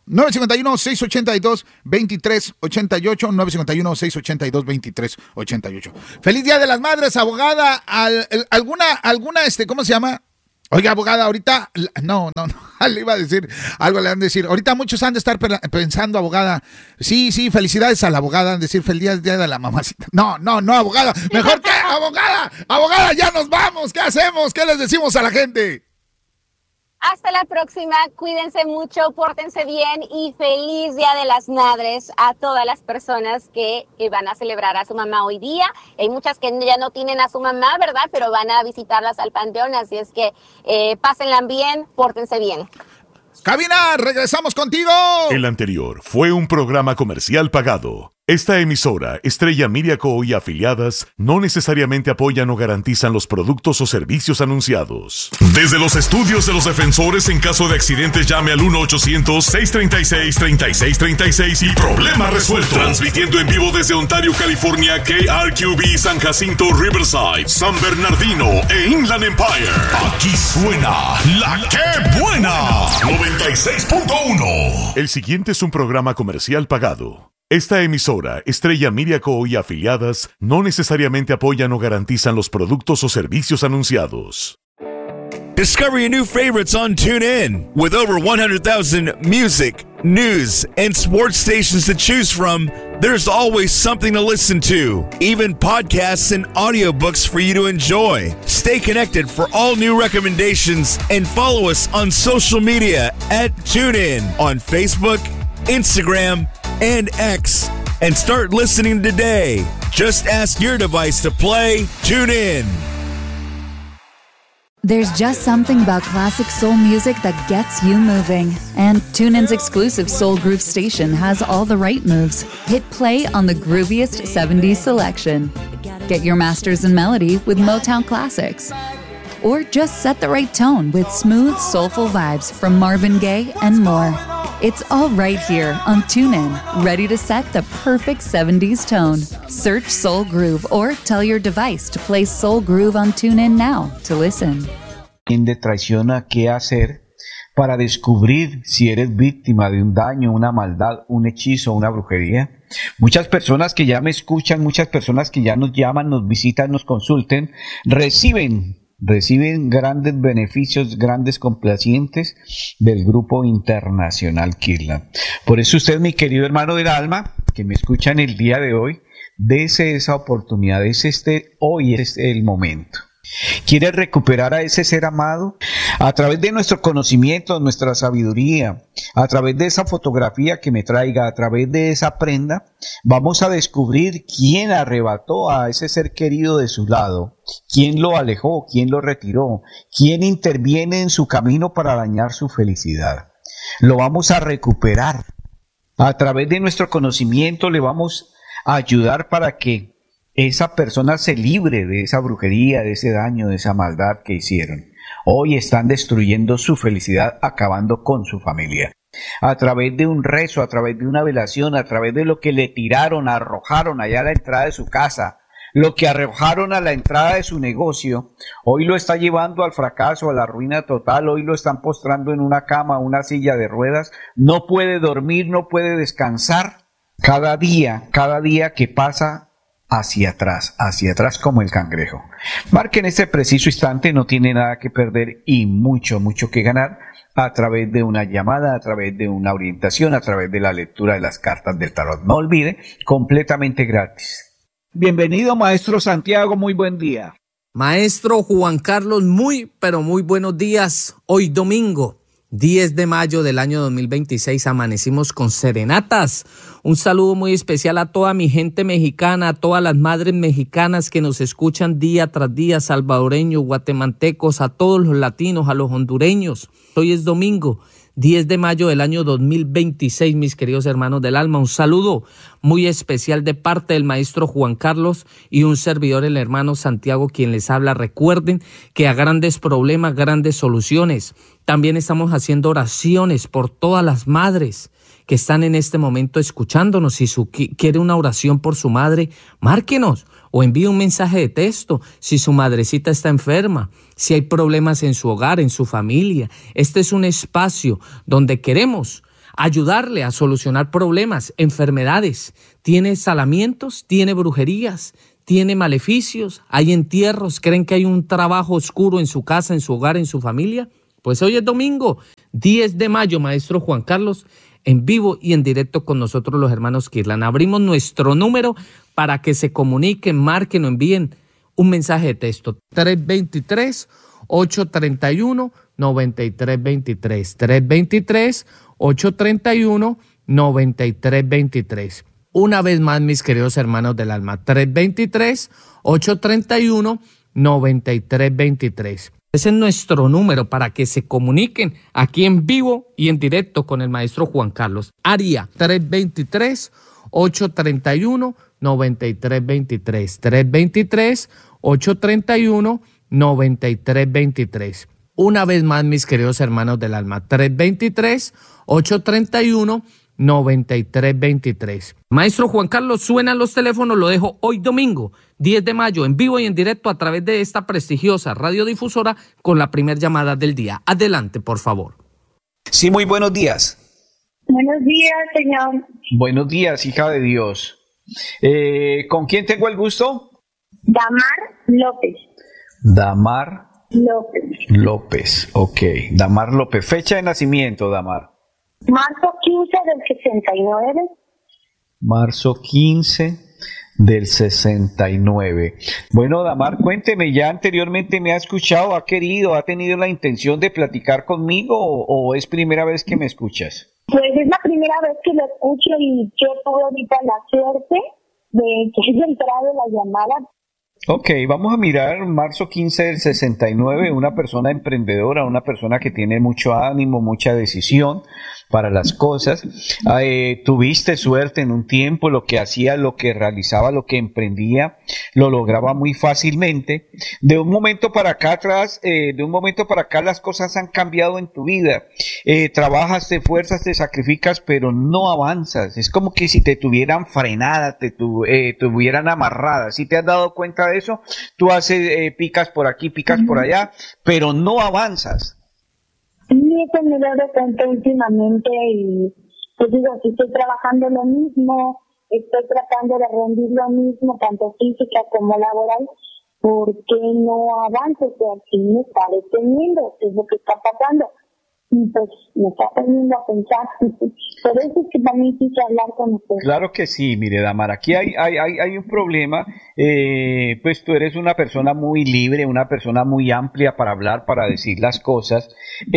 951-682-2388, 951-682-2388. Feliz Día de las Madres, abogada. ¿Alguna, cómo se llama? Oiga, abogada, ahorita, no, le iba a decir, algo le han de decir. Ahorita muchos han de estar pensando, abogada, sí, felicidades a la abogada, han de decir feliz día de la mamacita. No, abogada, mejor que, abogada, ya nos vamos, ¿qué hacemos? ¿Qué les decimos a la gente? Hasta la próxima, cuídense mucho, pórtense bien y feliz Día de las Madres a todas las personas que van a celebrar a su mamá hoy día. Hay muchas que ya no tienen a su mamá, ¿verdad? Pero van a visitarlas al panteón, así es que pásenla bien, pórtense bien. Cabina, regresamos contigo. El anterior fue un programa comercial pagado. Esta emisora, Estrella Miriaco y afiliadas, no necesariamente apoyan o garantizan los productos o servicios anunciados. Desde los estudios de los defensores, en caso de accidentes, llame al 1-800-636-3636 y problema resuelto. Transmitiendo en vivo desde Ontario, California, KRQB, San Jacinto, Riverside, San Bernardino e Inland Empire. Aquí suena La Que Buena 96.1. El siguiente es un programa comercial pagado. Esta emisora, Estrella Miriaco y afiliadas, no necesariamente apoyan o garantizan los productos o servicios anunciados. Discover your new favorites on TuneIn. With over 100,000 music, news, and sports stations to choose from, there's always something to listen to. Even podcasts and audiobooks for you to enjoy. Stay connected for all new recommendations and follow us on social media at TuneIn on Facebook, Instagram, and X, and start listening today. Just ask your device to play TuneIn. There's just something about classic soul music that gets you moving. And TuneIn's exclusive Soul Groove station has all the right moves. Hit play on the grooviest 70s selection. Get your masters in melody with Motown classics. Or just set the right tone with smooth, soulful vibes from Marvin Gaye and more. It's all right here on TuneIn, ready to set the perfect 70s tone. Search Soul Groove or tell your device to play Soul Groove on TuneIn now to listen. De traición, ¿a qué hacer para descubrir si eres víctima de un daño, una maldad, un hechizo, una brujería? Muchas personas que ya me escuchan, muchas personas que ya nos llaman, nos visitan, nos consulten, reciben grandes beneficios, grandes complacientes del Grupo Internacional Kirtland. Por eso usted, mi querido hermano del alma, que me escucha en el día de hoy, dese esa oportunidad, hoy es el momento. ¿Quiere recuperar a ese ser amado? A través de nuestro conocimiento, nuestra sabiduría, a través de esa fotografía que me traiga, a través de esa prenda, vamos a descubrir quién arrebató a ese ser querido de su lado, quién lo alejó, quién lo retiró, quién interviene en su camino para dañar su felicidad. Lo vamos a recuperar. A través de nuestro conocimiento le vamos a ayudar para que esa persona se libre de esa brujería, de ese daño, de esa maldad que hicieron. Hoy están destruyendo su felicidad, acabando con su familia. A través de un rezo, a través de una velación, a través de lo que le tiraron, arrojaron allá a la entrada de su casa, lo que arrojaron a la entrada de su negocio, hoy lo está llevando al fracaso, a la ruina total. Hoy lo están postrando en una cama, una silla de ruedas. No puede dormir, no puede descansar. Cada día que pasa, hacia atrás como el cangrejo. Marque en este preciso instante, no tiene nada que perder y mucho que ganar a través de una llamada, a través de una orientación, a través de la lectura de las cartas del tarot. No olvide, completamente gratis. Bienvenido, maestro Santiago, muy buen día. Maestro Juan Carlos, muy buenos días. Hoy domingo 10 de mayo del año 2026, amanecimos con serenatas. Un saludo muy especial a toda mi gente mexicana, a todas las madres mexicanas que nos escuchan día tras día, salvadoreños, guatemaltecos, a todos los latinos, a los hondureños. Hoy es domingo, 10 de mayo del año 2026, mis queridos hermanos del alma. Un saludo muy especial de parte del maestro Juan Carlos y un servidor, el hermano Santiago, quien les habla. Recuerden que a grandes problemas, grandes soluciones. También estamos haciendo oraciones por todas las madres que están en este momento escuchándonos. Si quiere una oración por su madre, márquenos o envíe un mensaje de texto. Si su madrecita está enferma, si hay problemas en su hogar, en su familia. Este es un espacio donde queremos ayudarle a solucionar problemas, enfermedades. ¿Tiene salamientos? ¿Tiene brujerías? ¿Tiene maleficios? ¿Hay entierros? ¿Creen que hay un trabajo oscuro en su casa, en su hogar, en su familia? Pues hoy es domingo, 10 de mayo, maestro Juan Carlos, en vivo y en directo con nosotros los hermanos Kirlan. Abrimos nuestro número para que se comuniquen, marquen o envíen un mensaje de texto. 323-831-9323. 323-831-9323. Una vez más, mis queridos hermanos del alma, 323-831-9323. Ese es nuestro número para que se comuniquen aquí en vivo y en directo con el maestro Juan Carlos. Área 323-831-9323. 323-831-9323. Una vez más, mis queridos hermanos del alma, 323-831-9323. Maestro Juan Carlos, suenan los teléfonos, lo dejo hoy domingo, 10 de mayo, en vivo y en directo a través de esta prestigiosa radiodifusora con la primera llamada del día. Adelante, por favor. Sí, muy buenos días. Buenos días, señor. Buenos días, hija de Dios. ¿Con quién tengo el gusto? Damar López. Damar López. López, ok. Damar López. Fecha de nacimiento, Damar. Marzo 15 del 69. Marzo 15 del 69. Bueno, Damar, cuénteme, ya anteriormente me ha escuchado, ha querido, ha tenido la intención de platicar conmigo o es primera vez que me escuchas? Pues es la primera vez que lo escucho y yo tuve ahorita la suerte de que haya entrado la llamada. Ok, vamos a mirar marzo 15 del 69, una persona emprendedora, una persona que tiene mucho ánimo, mucha decisión para las cosas. Tuviste suerte en un tiempo, lo que hacía, lo que realizaba, lo que emprendía, lo lograba muy fácilmente. De un momento para acá las cosas han cambiado en tu vida. Trabajas, te esfuerzas, te sacrificas, pero no avanzas. Es como que si te tuvieran frenada, te tuvieran amarrada. ¿Sí te has dado cuenta de eso? Tú haces, picas por aquí, picas por allá, pero no avanzas. Sí, eso me he dado cuenta últimamente y pues digo, si estoy trabajando lo mismo, estoy tratando de rendir lo mismo, tanto física como laboral, ¿por qué no avanzo? O sea, sí me está deteniendo, ¿qué es lo que está pasando? Y pues me está poniendo a pensar. Por eso es que también quise hablar con usted. Claro que sí, mire, Damar, aquí hay un problema. Pues tú eres una persona muy libre, una persona muy amplia para hablar, para decir las cosas.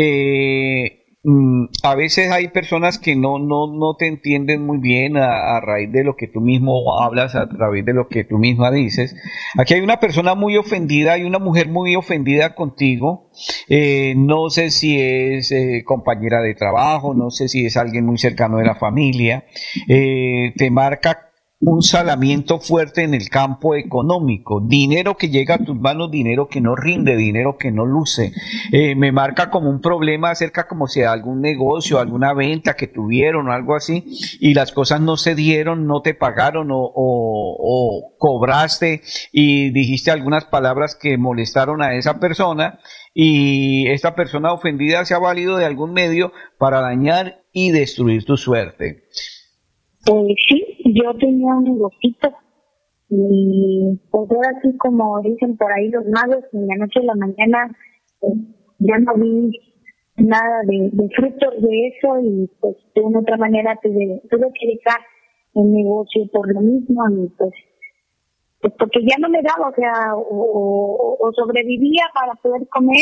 A veces hay personas que no te entienden muy bien a raíz de lo que tú mismo hablas, a través de lo que tú misma dices. Aquí hay una persona muy ofendida, hay una mujer muy ofendida contigo. No sé si es compañera de trabajo, no sé si es alguien muy cercano de la familia. Te marca un salamiento fuerte en el campo económico, dinero que llega a tus manos, dinero que no rinde, dinero que no luce. Me marca como un problema acerca como si de algún negocio, alguna venta que tuvieron o algo así, y las cosas no se dieron, no te pagaron o cobraste y dijiste algunas palabras que molestaron a esa persona, y esta persona ofendida se ha valido de algún medio para dañar y destruir tu suerte. Sí, yo tenía un negocito y pues ahora sí, como dicen por ahí los magos, en la noche a la mañana ya no vi nada de frutos de eso y pues de una otra manera tuve que dejar el negocio por lo mismo y pues porque ya no me daba, o sea, o sobrevivía para poder comer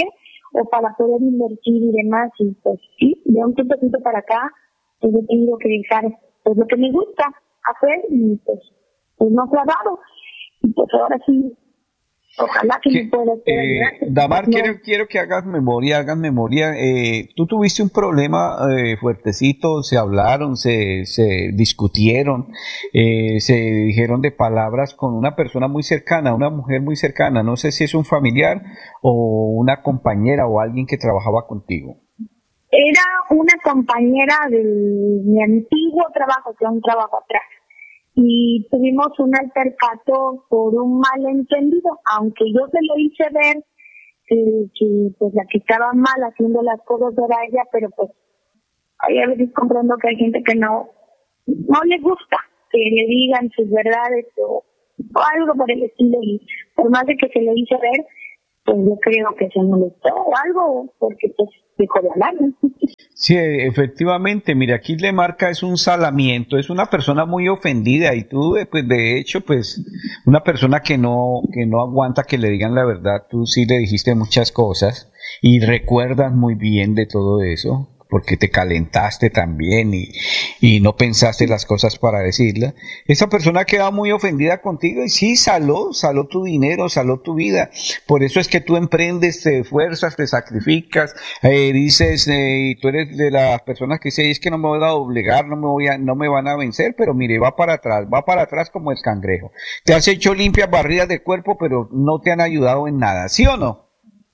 o para poder invertir y demás, y pues sí, de un tiempecito para acá, pues he tenido que dejar pues lo que me gusta hacer y pues no se ha dado, y pues ahora sí, ojalá que me pueda hacer. Damar, quiero que hagas memoria. Tú tuviste un problema fuertecito, se hablaron, se discutieron, se dijeron de palabras con una persona muy cercana, una mujer muy cercana, no sé si es un familiar o una compañera o alguien que trabajaba contigo. Era una compañera de mi antiguo trabajo, que era un trabajo atrás. Y tuvimos un altercado por un malentendido, aunque yo se lo hice ver que pues la que estaba mal haciendo las cosas era ella, pero pues a veces comprendo que hay gente que no le gusta que le digan sus verdades o algo por el estilo, y por más de que se lo hice ver, pues yo creo que se molestó o algo, porque pues dejó de hablar. Sí, efectivamente, mira, aquí le marca es un salamiento, es una persona muy ofendida y tú, pues de hecho, pues una persona que no aguanta que le digan la verdad, tú sí le dijiste muchas cosas y recuerdas muy bien de todo eso, porque te calentaste también y no pensaste las cosas para decirlas. Esa persona queda muy ofendida contigo y sí, saló tu dinero, saló tu vida. Por eso es que tú emprendes, te esfuerzas, te sacrificas, dices, y tú eres de las personas que dicen, es que no me voy a doblegar, no me van a vencer, pero mire, va para atrás como el cangrejo. Te has hecho limpias barridas de cuerpo, pero no te han ayudado en nada, ¿sí o no?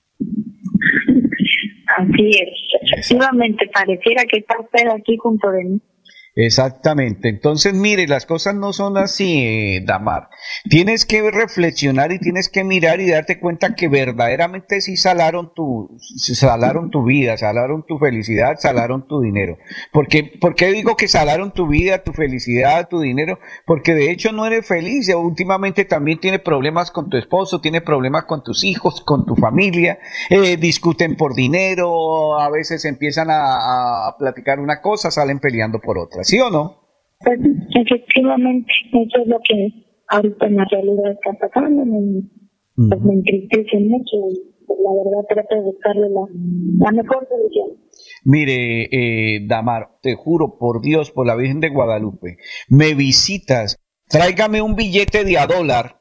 Así es, efectivamente, pareciera que está usted aquí junto de mí. Exactamente. Entonces, mire, las cosas no son así, Damar. Tienes que reflexionar y tienes que mirar y darte cuenta que verdaderamente sí salaron tu vida, salaron tu felicidad, salaron tu dinero. ¿Por qué digo que salaron tu vida, tu felicidad, tu dinero? Porque de hecho no eres feliz. Últimamente también tienes problemas con tu esposo, tienes problemas con tus hijos, con tu familia, discuten por dinero, a veces empiezan a platicar una cosa, salen peleando por otra. ¿Sí o no? Pues, efectivamente, eso es lo que ahorita en la realidad está pasando. Pues me entristece mucho y pues, la verdad trato de buscarle la mejor solución. Mire, Damar, te juro por Dios, por la Virgen de Guadalupe, me visitas, tráigame un billete de a dólar,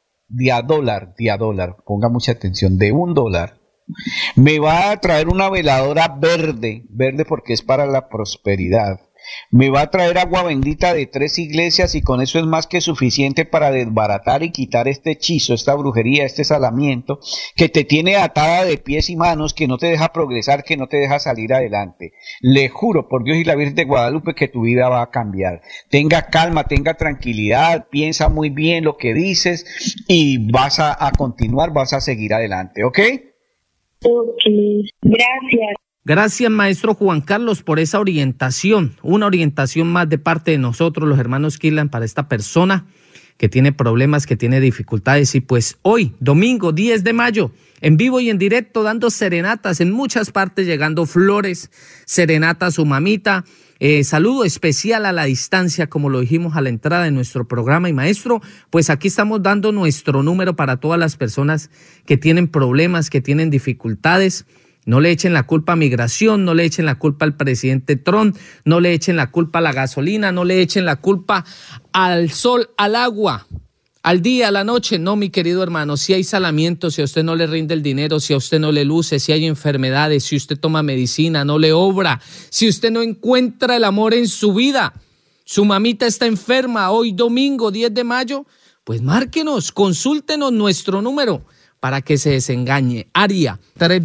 ponga mucha atención, de $1. Me va a traer una veladora verde porque es para la prosperidad. Me va a traer agua bendita de 3 iglesias y con eso es más que suficiente para desbaratar y quitar este hechizo, esta brujería, este salamiento que te tiene atada de pies y manos, que no te deja progresar, que no te deja salir adelante. Le juro por Dios y la Virgen de Guadalupe que tu vida va a cambiar. Tenga calma, tenga tranquilidad, piensa muy bien lo que dices y vas a continuar, vas a seguir adelante, ¿ok? Ok, gracias. Gracias, maestro Juan Carlos, por esa orientación, una orientación más de parte de nosotros, los hermanos Kirlan, para esta persona que tiene problemas, que tiene dificultades. Y pues hoy, domingo 10 de mayo, en vivo y en directo, dando serenatas en muchas partes, llegando flores, serenata a su mamita. Saludo especial a la distancia, como lo dijimos a la entrada de nuestro programa. Y maestro, pues aquí estamos dando nuestro número para todas las personas que tienen problemas, que tienen dificultades. No le echen la culpa a migración, no le echen la culpa al presidente Trump, no le echen la culpa a la gasolina, no le echen la culpa al sol, al agua, al día, a la noche. No, mi querido hermano, si hay salamiento, si a usted no le rinde el dinero, si a usted no le luce, si hay enfermedades, si usted toma medicina, no le obra, si usted no encuentra el amor en su vida, su mamita está enferma, hoy domingo 10 de mayo, pues márquenos, consúltenos nuestro número para que se desengañe. Área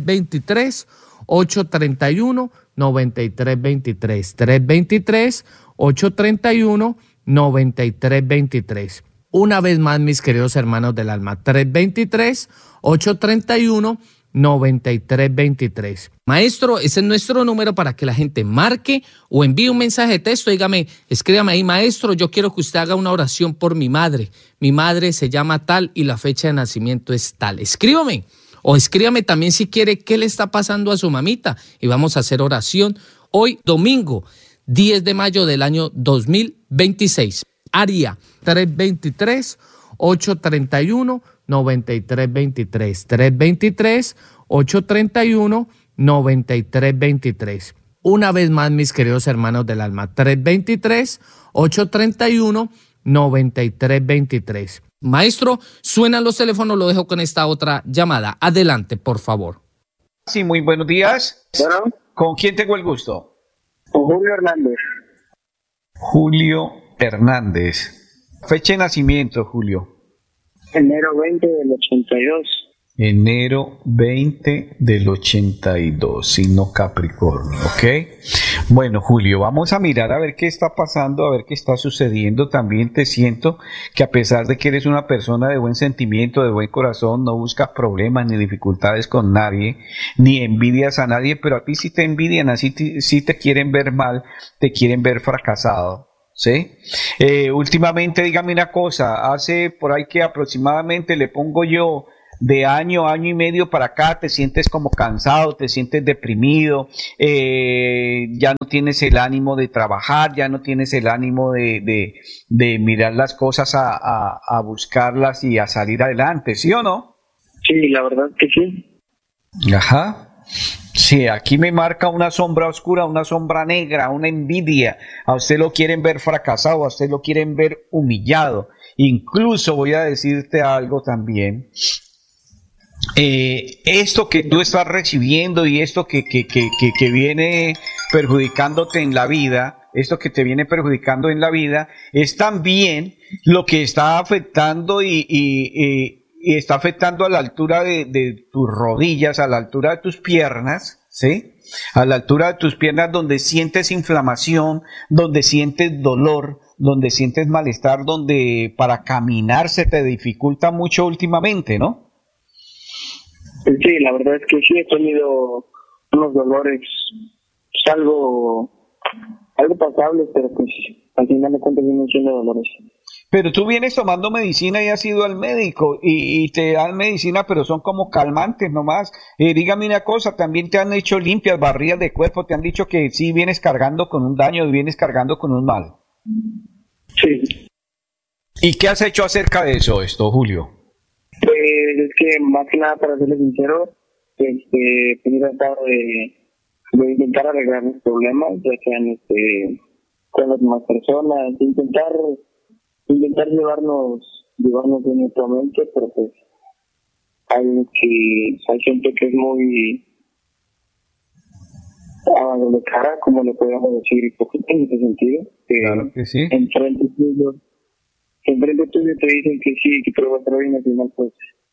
323-831-9323. 323-831-9323. Una vez más, mis queridos hermanos del alma, 323-831-9323. Maestro, ese es nuestro número para que la gente marque o envíe un mensaje de texto. Dígame, escríbame ahí, maestro, yo quiero que usted haga una oración por mi madre. Mi madre se llama tal y la fecha de nacimiento es tal. Escríbame. O escríbame también si quiere qué le está pasando a su mamita. Y vamos a hacer oración hoy, domingo, 10 de mayo del año 2026. Área 323-831-9323. 323-831-9323. 323-831-9323. Una vez más, mis queridos hermanos del alma, 323-831-9323. Maestro, suenan los teléfonos, lo dejo con esta otra llamada. Adelante, por favor. Sí, muy buenos días. Bueno. ¿Con quién tengo el gusto? Con Julio Hernández. Julio Hernández. Fecha de nacimiento, Julio. Enero 20 del 82. Enero 20 del 82, signo Capricornio, ¿ok? Bueno, Julio, vamos a mirar a ver qué está pasando, a ver qué está sucediendo. También te siento que a pesar de que eres una persona de buen sentimiento, de buen corazón, no buscas problemas ni dificultades con nadie, ni envidias a nadie, pero a ti sí te envidian, así sí te quieren ver mal, te quieren ver fracasado. ¿Sí? Últimamente, dígame una cosa, hace por ahí que aproximadamente le pongo yo de año y medio para acá, te sientes como cansado, te sientes deprimido, ya no tienes el ánimo de trabajar, ya no tienes el ánimo de mirar las cosas a buscarlas y a salir adelante, ¿sí o no? Sí, la verdad que sí. Ajá. Sí, aquí me marca una sombra oscura, una sombra negra, una envidia. A usted lo quieren ver fracasado, a usted lo quieren ver humillado. Incluso voy a decirte algo también. Esto que tú estás recibiendo y esto que viene perjudicándote en la vida, esto que te viene perjudicando en la vida, es también lo que está afectando y está afectando a la altura de tus rodillas, a la altura de tus piernas, ¿sí? A la altura de tus piernas donde sientes inflamación, donde sientes dolor, donde sientes malestar, donde para caminar se te dificulta mucho últimamente, ¿no? Sí, la verdad es que sí he tenido unos dolores, pues algo pasables, pero pues al final de cuentas vienen siendo dolores. Pero tú vienes tomando medicina y has ido al médico y te dan medicina, pero son como calmantes nomás. Dígame una cosa, también te han hecho limpias, barridas de cuerpo, te han dicho que sí vienes cargando con un daño y vienes cargando con un mal. Sí. ¿Y qué has hecho acerca de eso, Julio? Pues es que más que nada, para serles sincero, pues he tratado de intentar arreglar mis problemas, ya sean con las demás personas, intentar llevarnos mutuamente, pero pues hay gente que es muy de cara, como le podemos decir, hipócrita en ese sentido, claro que sí. Enfrente tuyo te dicen que sí, que todo va a estar bien, al final pues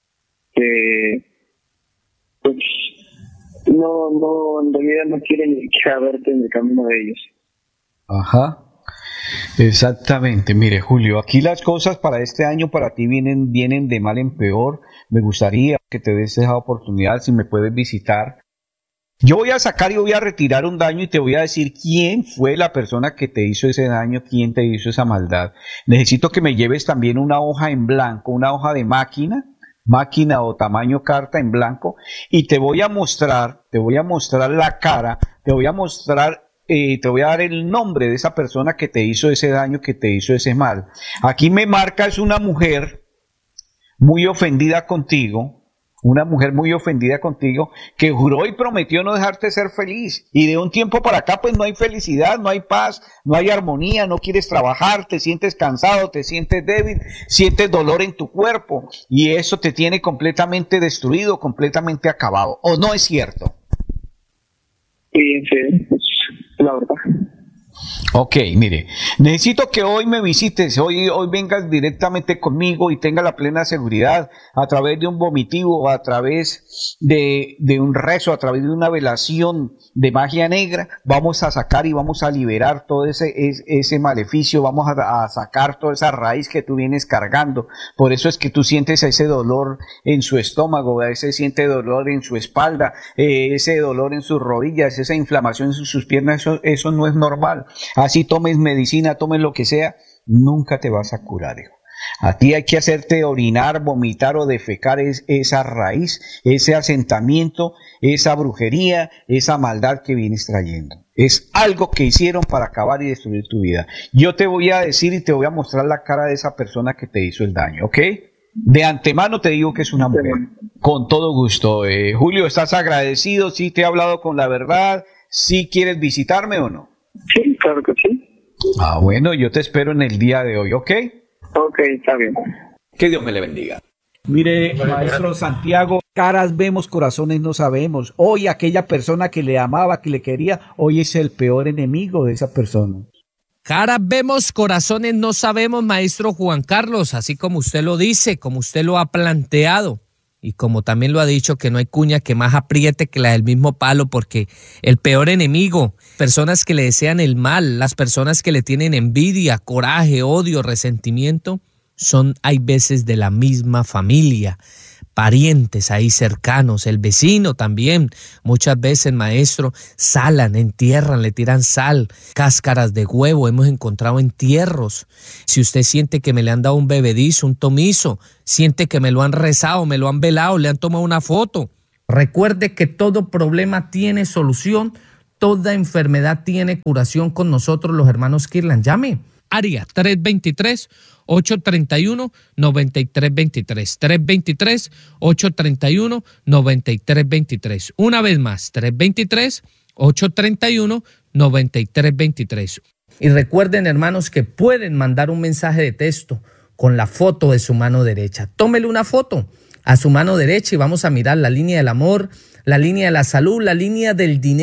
no, en realidad no quieren ni siquiera verte en el camino de ellos. Ajá. Exactamente, mire Julio, aquí las cosas para este año para ti vienen de mal en peor. Me gustaría que te des esa oportunidad, si me puedes visitar. Yo voy a sacar y voy a retirar un daño y te voy a decir quién fue la persona que te hizo ese daño, quién te hizo esa maldad. Necesito que me lleves también una hoja en blanco, una hoja de máquina o tamaño carta en blanco, y te voy a mostrar la cara, te voy a dar el nombre de esa persona que te hizo ese daño, que te hizo ese mal. Aquí me marca, es una mujer muy ofendida contigo, que juró y prometió no dejarte ser feliz. Y de un tiempo para acá, pues no hay felicidad, no hay paz, no hay armonía, no quieres trabajar, te sientes cansado, te sientes débil, sientes dolor en tu cuerpo. Y eso te tiene completamente destruido, completamente acabado. ¿O no es cierto? Sí, la verdad. Ok, mire, necesito que hoy me visites, hoy vengas directamente conmigo y tenga la plena seguridad, a través de un vomitivo, a través de un rezo, a través de una velación de magia negra, vamos a sacar y vamos a liberar todo ese maleficio, vamos a sacar toda esa raíz que tú vienes cargando. Por eso es que tú sientes ese dolor en su estómago, siente dolor en su espalda, ese dolor en sus rodillas, esa inflamación en sus piernas, eso no es normal. Así tomes medicina, tomes lo que sea, nunca te vas a curar, hijo. A ti hay que hacerte orinar, vomitar o defecar esa raíz, ese asentamiento, esa brujería, esa maldad que vienes trayendo. Es algo que hicieron para acabar y destruir tu vida. Yo te voy a decir y te voy a mostrar la cara de esa persona que te hizo el daño, ¿ok? De antemano te digo que es una mujer. Con todo gusto. Julio, ¿estás agradecido? ¿Sí te he hablado con la verdad? ¿Sí quieres visitarme o no? Sí, claro que sí. Ah, bueno, yo te espero en el día de hoy, ¿ok? Ok, está bien. Que Dios me le bendiga. Mire, maestro Santiago, caras vemos, corazones no sabemos. Hoy aquella persona que le amaba, que le quería, hoy es el peor enemigo de esa persona. Caras vemos, corazones no sabemos, maestro Juan Carlos, así como usted lo dice, como usted lo ha planteado y como también lo ha dicho, que no hay cuña que más apriete que la del mismo palo, porque el peor enemigo, personas que le desean el mal, las personas que le tienen envidia, coraje, odio, resentimiento, hay veces de la misma familia, parientes ahí cercanos, el vecino también. Muchas veces, maestro, salan, entierran, le tiran sal, cáscaras de huevo, hemos encontrado entierros. Si usted siente que me le han dado un bebedizo, un tomizo, siente que me lo han rezado, me lo han velado, le han tomado una foto. Recuerde que todo problema tiene solución, toda enfermedad tiene curación con nosotros los hermanos Kirlan. Llame. Área 323-831-9323. 323-831-9323. Una vez más, 323-831-9323. Y recuerden, hermanos, que pueden mandar un mensaje de texto con la foto de su mano derecha. Tómele una foto a su mano derecha y vamos a mirar la línea del amor, la línea de la salud, la línea del dinero.